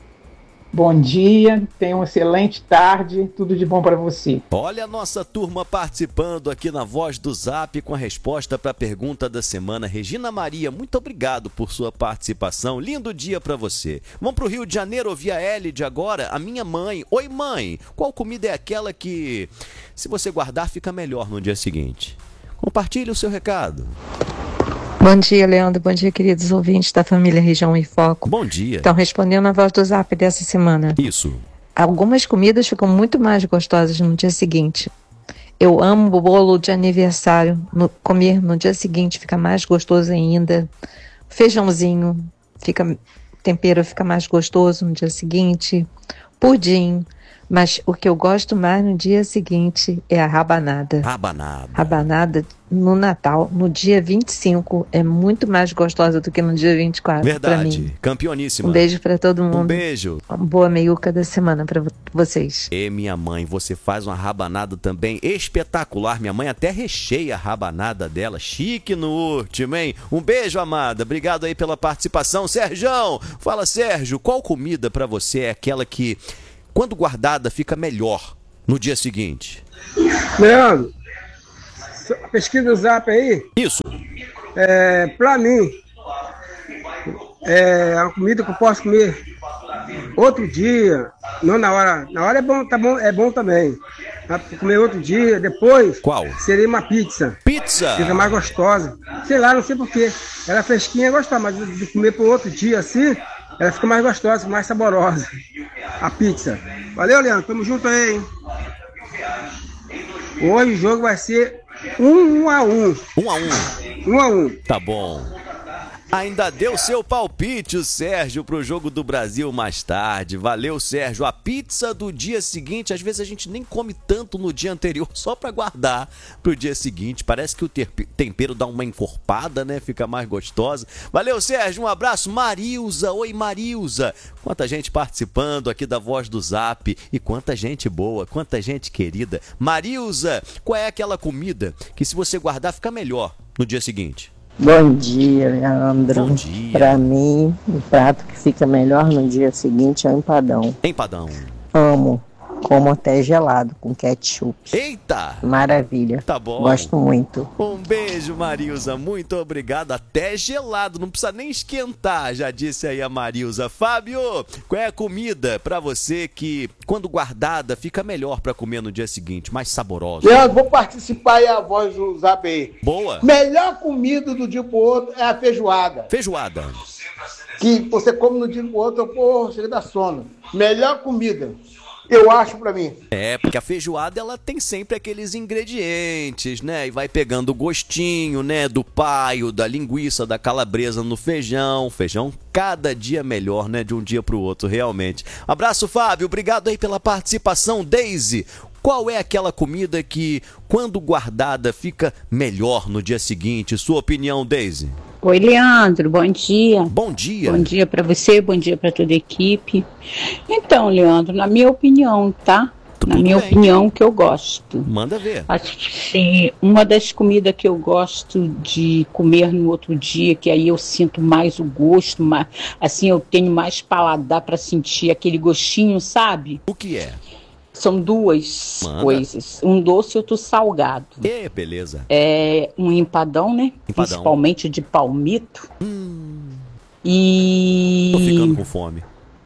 Bom dia, tenha uma excelente tarde, tudo de bom para você. Olha a nossa turma participando aqui na Voz do Zap com a resposta para a pergunta da semana. Regina Maria, muito obrigado por sua participação. Lindo dia para você. Vamos para o Rio de Janeiro ouvir a Elide agora, a minha mãe. Oi, mãe, qual comida é aquela que, se você guardar, fica melhor no dia seguinte? Compartilhe o seu recado. Bom dia, Leandro. Bom dia, queridos ouvintes da família Região em Foco. Bom dia. Então, respondendo a voz do Zap dessa semana. Isso. Algumas comidas ficam muito mais gostosas no dia seguinte. Eu amo o bolo de aniversário. No, comer no dia seguinte fica mais gostoso ainda. Feijãozinho, fica, o tempero fica mais gostoso no dia seguinte. Pudim. Mas o que eu gosto mais no dia seguinte é a rabanada. Rabanada. Rabanada no Natal, no dia vinte e cinco, é muito mais gostosa do que no dia vinte e quatro. Verdade. Pra mim. Campeoníssima. Um beijo pra todo mundo. Um beijo. Uma boa meiuca da semana pra vocês. E minha mãe, você faz uma rabanada também espetacular. Minha mãe até recheia a rabanada dela. Chique no último, hein? Um beijo, amada. Obrigado aí pela participação. Serjão, fala, Sérgio, qual comida pra você é aquela que, quando guardada, fica melhor no dia seguinte? Leandro, a pesquisa do Zap aí. Isso. É, pra mim, é uma comida que eu posso comer outro dia, não na hora. Na hora é bom, tá bom, é bom também. Pra comer outro dia, depois. Qual? Seria uma pizza. Pizza? Fica mais gostosa. Sei lá, não sei porquê. Ela fresquinha é gostosa, mas de comer por outro dia assim, ela fica mais gostosa, mais saborosa. A pizza. Valeu, Leandro. Tamo junto aí, hein? Hoje o jogo vai ser um, um a um. Um a um. Um a um. Tá bom. Ainda deu seu palpite, o Sérgio, pro jogo do Brasil mais tarde. Valeu, Sérgio. A pizza do dia seguinte, às vezes a gente nem come tanto no dia anterior, só pra guardar pro dia seguinte. Parece que o tempero dá uma encorpada, né? Fica mais gostosa. Valeu, Sérgio. Um abraço. Marilza. Oi, Marilza. Quanta gente participando aqui da Voz do Zap. E quanta gente boa, quanta gente querida. Marilza, qual é aquela comida que, se você guardar, fica melhor no dia seguinte? Bom dia, Leandro. Bom dia. Pra mim, o prato que fica melhor no dia seguinte é o empadão. Empadão. Amo. Como até gelado, com ketchup. Eita! Maravilha. Tá bom. Gosto muito. Um beijo, Marilza. Muito obrigado. Até gelado. Não precisa nem esquentar, já disse aí a Marilza. Fábio, qual é a comida pra você que, quando guardada, fica melhor pra comer no dia seguinte? Mais saborosa? Leandro, vou participar aí a voz do Zap aí. Boa. Melhor comida do dia pro outro é a feijoada. Feijoada. Que você come no dia pro outro, pô, chega da sono. Melhor comida. Eu acho pra mim. É, porque a feijoada, ela tem sempre aqueles ingredientes, né? E vai pegando o gostinho, né? Do paio, da linguiça, da calabresa no feijão. Feijão cada dia melhor, né? De um dia pro outro, realmente. Abraço, Fábio. Obrigado aí pela participação. Daisy, qual é aquela comida que, quando guardada, fica melhor no dia seguinte? Sua opinião, Daisy? Oi, Leandro, bom dia. Bom dia. Bom dia para você, bom dia para toda a equipe. Então, Leandro, na minha opinião, tá? Tudo na minha bem. opinião, que eu gosto. Manda ver. Acho que sim, uma das comidas que eu gosto de comer no outro dia, que aí eu sinto mais o gosto, mais, assim, eu tenho mais paladar para sentir aquele gostinho, sabe? O que é? São duas Manda. coisas, um doce e outro salgado. É, beleza. É um empadão, né? Empadão. Principalmente de palmito. Hum. E Tô ficando com fome.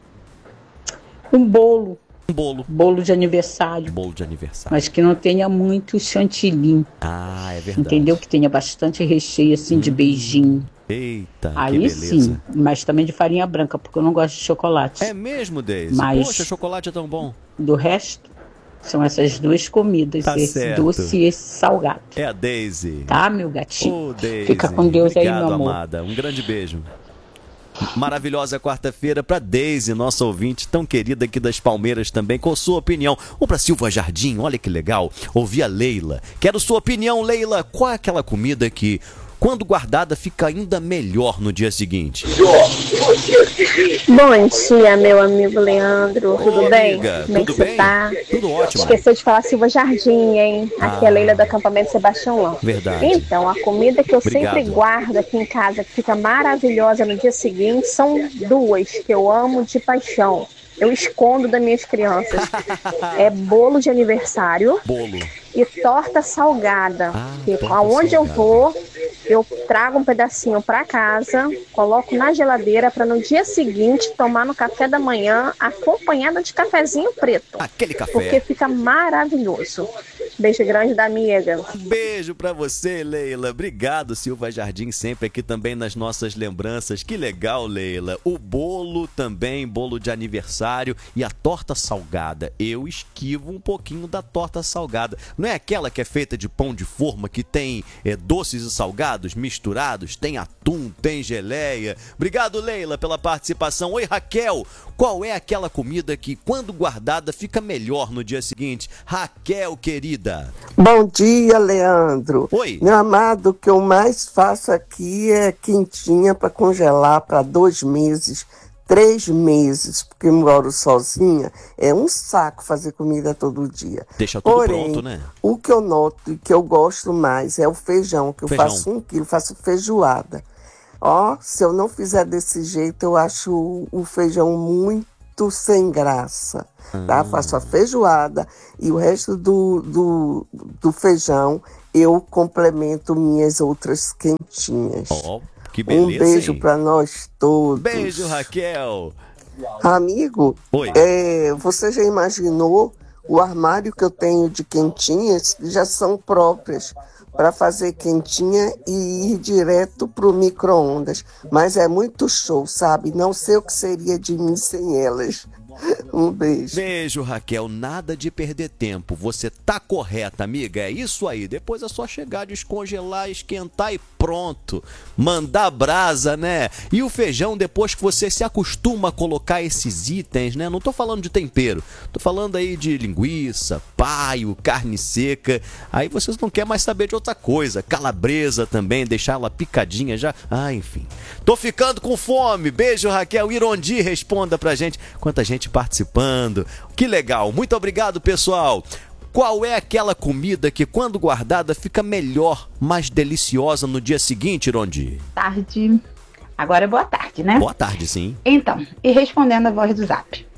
um bolo. Um bolo. Bolo de aniversário. Bolo de aniversário. Mas que não tenha muito chantilly. Ah, é verdade. Entendeu? Que tenha bastante recheio assim de beijinho. Eita, que Aí beleza. sim, mas também de farinha branca, porque eu não gosto de chocolate. É mesmo, Daisy? Mas- Poxa, chocolate é tão bom. Do resto, são essas duas comidas, Tá esse certo. doce e esse salgado. É a Daisy. Tá, meu gatinho? Ô, Daisy. Fica com Deus Obrigado, aí, meu amor. amada. Um grande beijo. Maravilhosa quarta-feira pra Daisy, nossa ouvinte tão querida aqui das Palmeiras também, com sua opinião. Ou pra Silva Jardim, olha que legal. Ouvi a Leila. Quero sua opinião, Leila. Qual é aquela comida que, quando guardada, fica ainda melhor no dia seguinte? Bom dia, meu amigo Leandro. Tudo Ô, bem? amiga, Como é tudo que você bem? tá? Tudo ótimo. Esqueceu de falar Silva Jardim, hein? Aqui é Ah. Leila do acampamento Sebastião Lã. Verdade. Então, a comida que eu Obrigado. sempre guardo aqui em casa, que fica maravilhosa no dia seguinte, são duas que eu amo de paixão. Eu escondo das minhas crianças. É bolo de aniversário Bolo. e torta salgada. que torta aonde eu salgada. vou, eu trago um pedacinho para casa, coloco na geladeira para no dia seguinte tomar no café da manhã, acompanhada de cafezinho preto. Aquele café. Porque fica maravilhoso. Beijo grande da amiga. Um beijo pra você, Leila. Obrigado, Silva Jardim, sempre aqui também nas nossas lembranças. Que legal, Leila. O bolo também, bolo de aniversário e a torta salgada. Eu esquivo um pouquinho da torta salgada. Não é aquela que é feita de pão de forma, que tem é, doces e salgados misturados? Tem atum, tem geleia. Obrigado, Leila, pela participação. Oi, Raquel. Qual é aquela comida que, quando guardada, fica melhor no dia seguinte? Raquel, querida. Bom dia, Leandro. Oi. Meu amado, o que eu mais faço aqui é quentinha para congelar para dois meses, três meses, porque eu moro sozinha. É um saco fazer comida todo dia. Deixa tudo Porém, pronto, né? O que eu noto e que eu gosto mais é o feijão, que eu Feijão. faço um quilo, faço feijoada. Ó, se eu não fizer desse jeito, eu acho o, o feijão muito sem graça, tá? Hum. Faço a feijoada e o resto do, do, do feijão eu complemento minhas outras quentinhas. Ó, que beleza, Um beijo hein? para nós todos. Beijo, Raquel. Amigo, Oi. é, você já imaginou o armário que eu tenho de quentinhas, que já são próprias para fazer quentinha e ir direto pro micro-ondas. Mas é muito show, sabe? Não sei o que seria de mim sem elas. Um beijo. Beijo, Raquel. Nada de perder tempo. Você tá correta, amiga. É isso aí. Depois é só chegar, descongelar, esquentar e pronto. Mandar brasa, né? E o feijão, depois que você se acostuma a colocar esses itens, né? Não tô falando de tempero. Tô falando aí de linguiça, paio, carne seca. Aí vocês não querem mais saber de outra coisa. Calabresa também, deixar ela picadinha já. Ah, enfim. Tô ficando com fome. Beijo, Raquel. Irondi, responda pra gente. Quanta gente participando. Que legal. Muito obrigado, pessoal. Qual é aquela comida que, quando guardada, fica melhor, mais deliciosa no dia seguinte, Irondi? Tarde. Agora é boa tarde, né? Boa tarde, sim. Então, e respondendo a voz do Zap.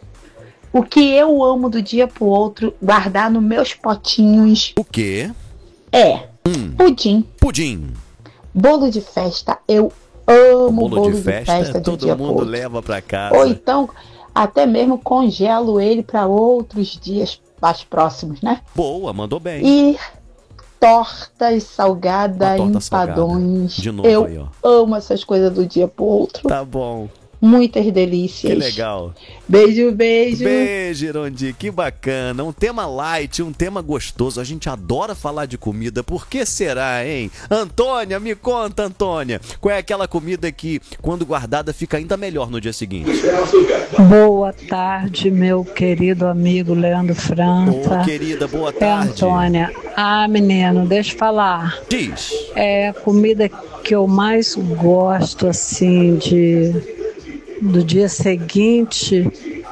O que eu amo do dia pro outro, guardar nos meus potinhos. O quê? É Hum. pudim. Pudim. Bolo de festa. Eu amo Bolo, bolo de de festa, festa, do todo dia pro mundo outro. leva pra casa. Ou então, até mesmo congelo ele para outros dias mais próximos, né? Boa, mandou bem. E tortas salgadas, Uma torta salgada. empadões. De novo Eu aí, ó. amo essas coisas do dia pro outro. Tá bom. Muitas delícias. Que legal. Beijo, beijo. Beijo, Irondi, que bacana. Um tema light, um tema gostoso. A gente adora falar de comida. Por que será, hein? Antônia, me conta, Antônia. Qual é aquela comida que, quando guardada, fica ainda melhor no dia seguinte? Boa tarde, meu querido amigo Leandro França. Ô, querida, boa É, tarde. Antônia. Ah, menino, deixa eu falar. Diz. É a comida que eu mais gosto, assim, de... do dia seguinte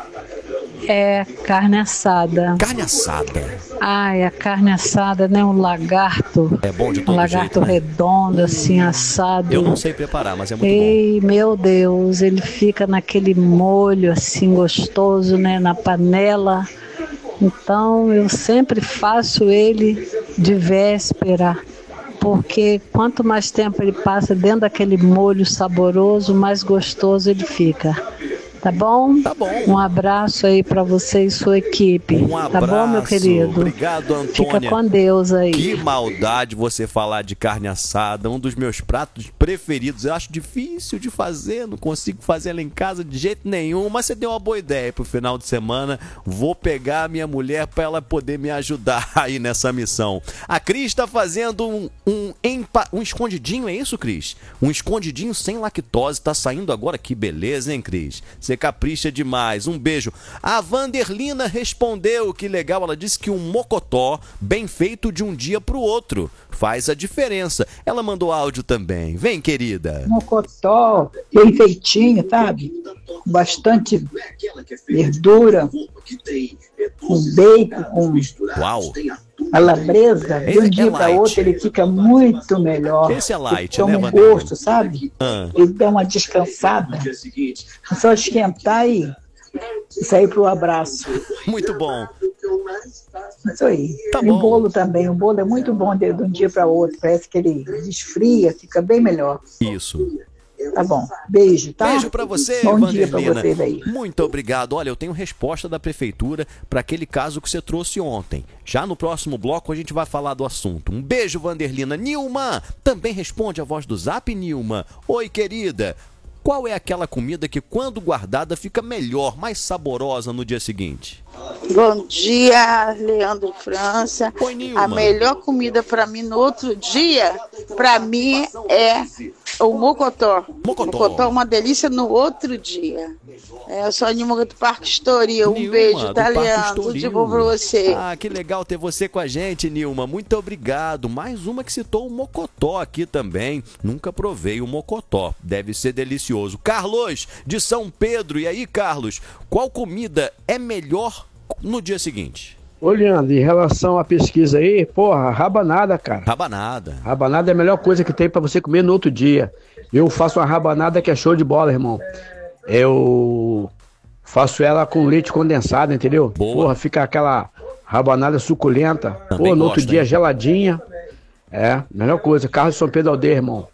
é carne assada. Carne assada? Ai, a carne assada, né? Um lagarto. É bom de Um todo lagarto jeito, né? redondo, assim, assado. Eu não sei preparar, mas é muito bom. Ei, meu Deus, ele fica naquele molho, assim, gostoso, né? Na panela. Então, eu sempre faço ele de véspera. Porque quanto mais tempo ele passa dentro daquele molho saboroso, mais gostoso ele fica. Tá bom? Tá bom. Um abraço aí pra você e sua equipe. Um tá abraço. bom, meu querido? Obrigado, Antônia. Fica com Deus aí. Que maldade você falar de carne assada, um dos meus pratos preferidos. Eu acho difícil de fazer, não consigo fazer ela em casa de jeito nenhum, mas você deu uma boa ideia pro final de semana. Vou pegar a minha mulher para ela poder me ajudar aí nessa missão. A Cris tá fazendo um, um, empa... um escondidinho, é isso, Cris? Um escondidinho sem lactose, tá saindo agora. Que beleza, hein, Cris? Você capricha demais. Um beijo. A Vanderlina respondeu, que legal, ela disse que um mocotó bem feito de um dia pro outro faz a diferença. Ela mandou áudio também. Vem, querida. Mocotó bem feitinho, sabe? Bastante verdura, com bacon, com Uau. calabresa. De um Esse dia é para light. outro ele fica muito melhor. Esse é light, Toma né, um Vanderlina? gosto, sabe? Ah. Ele dá uma descansada. É só esquentar e sair pro abraço. Muito bom. Isso aí. Tá e bom. o bolo também. O bolo é muito bom de, de um dia para outro. Parece que ele esfria, fica bem melhor. Isso. Tá bom. Beijo, tá? Beijo pra você, Bom Vanderlina. dia pra vocês aí. Muito obrigado. Olha, eu tenho resposta da prefeitura para aquele caso que você trouxe ontem. Já no próximo bloco a gente vai falar do assunto. Um beijo, Vanderlina. Nilma, também responde a voz do Zap, Nilma. Oi, querida. Qual é aquela comida que, quando guardada, fica melhor, mais saborosa no dia seguinte? Bom dia, Leandro França. Oi, Nilma. A melhor comida para mim no outro dia, para mim, é o mocotó. Mocotó. Mocotó é uma delícia no outro dia. É, eu sou a Nilma do Parque Estoril. Um Nilma, beijo, do tá, Parque Leandro? Tudo de bom pra você. Ah, que legal ter você com a gente, Nilma. Muito obrigado. Mais uma que citou o mocotó aqui também. Nunca provei o mocotó. Deve ser delicioso. Carlos, de São Pedro. E aí, Carlos, qual comida é melhor no dia seguinte? Ô, Leandro, em relação à pesquisa aí, porra, rabanada, cara. Rabanada. Rabanada é a melhor coisa que tem pra você comer no outro dia. Eu faço uma rabanada que é show de bola, irmão. Eu faço ela com leite condensado, entendeu? Boa. Porra, fica aquela rabanada suculenta. Também Pô, no outro gosto, dia hein? geladinha. É, melhor coisa. Carlos de São Pedro Aldeia, irmão.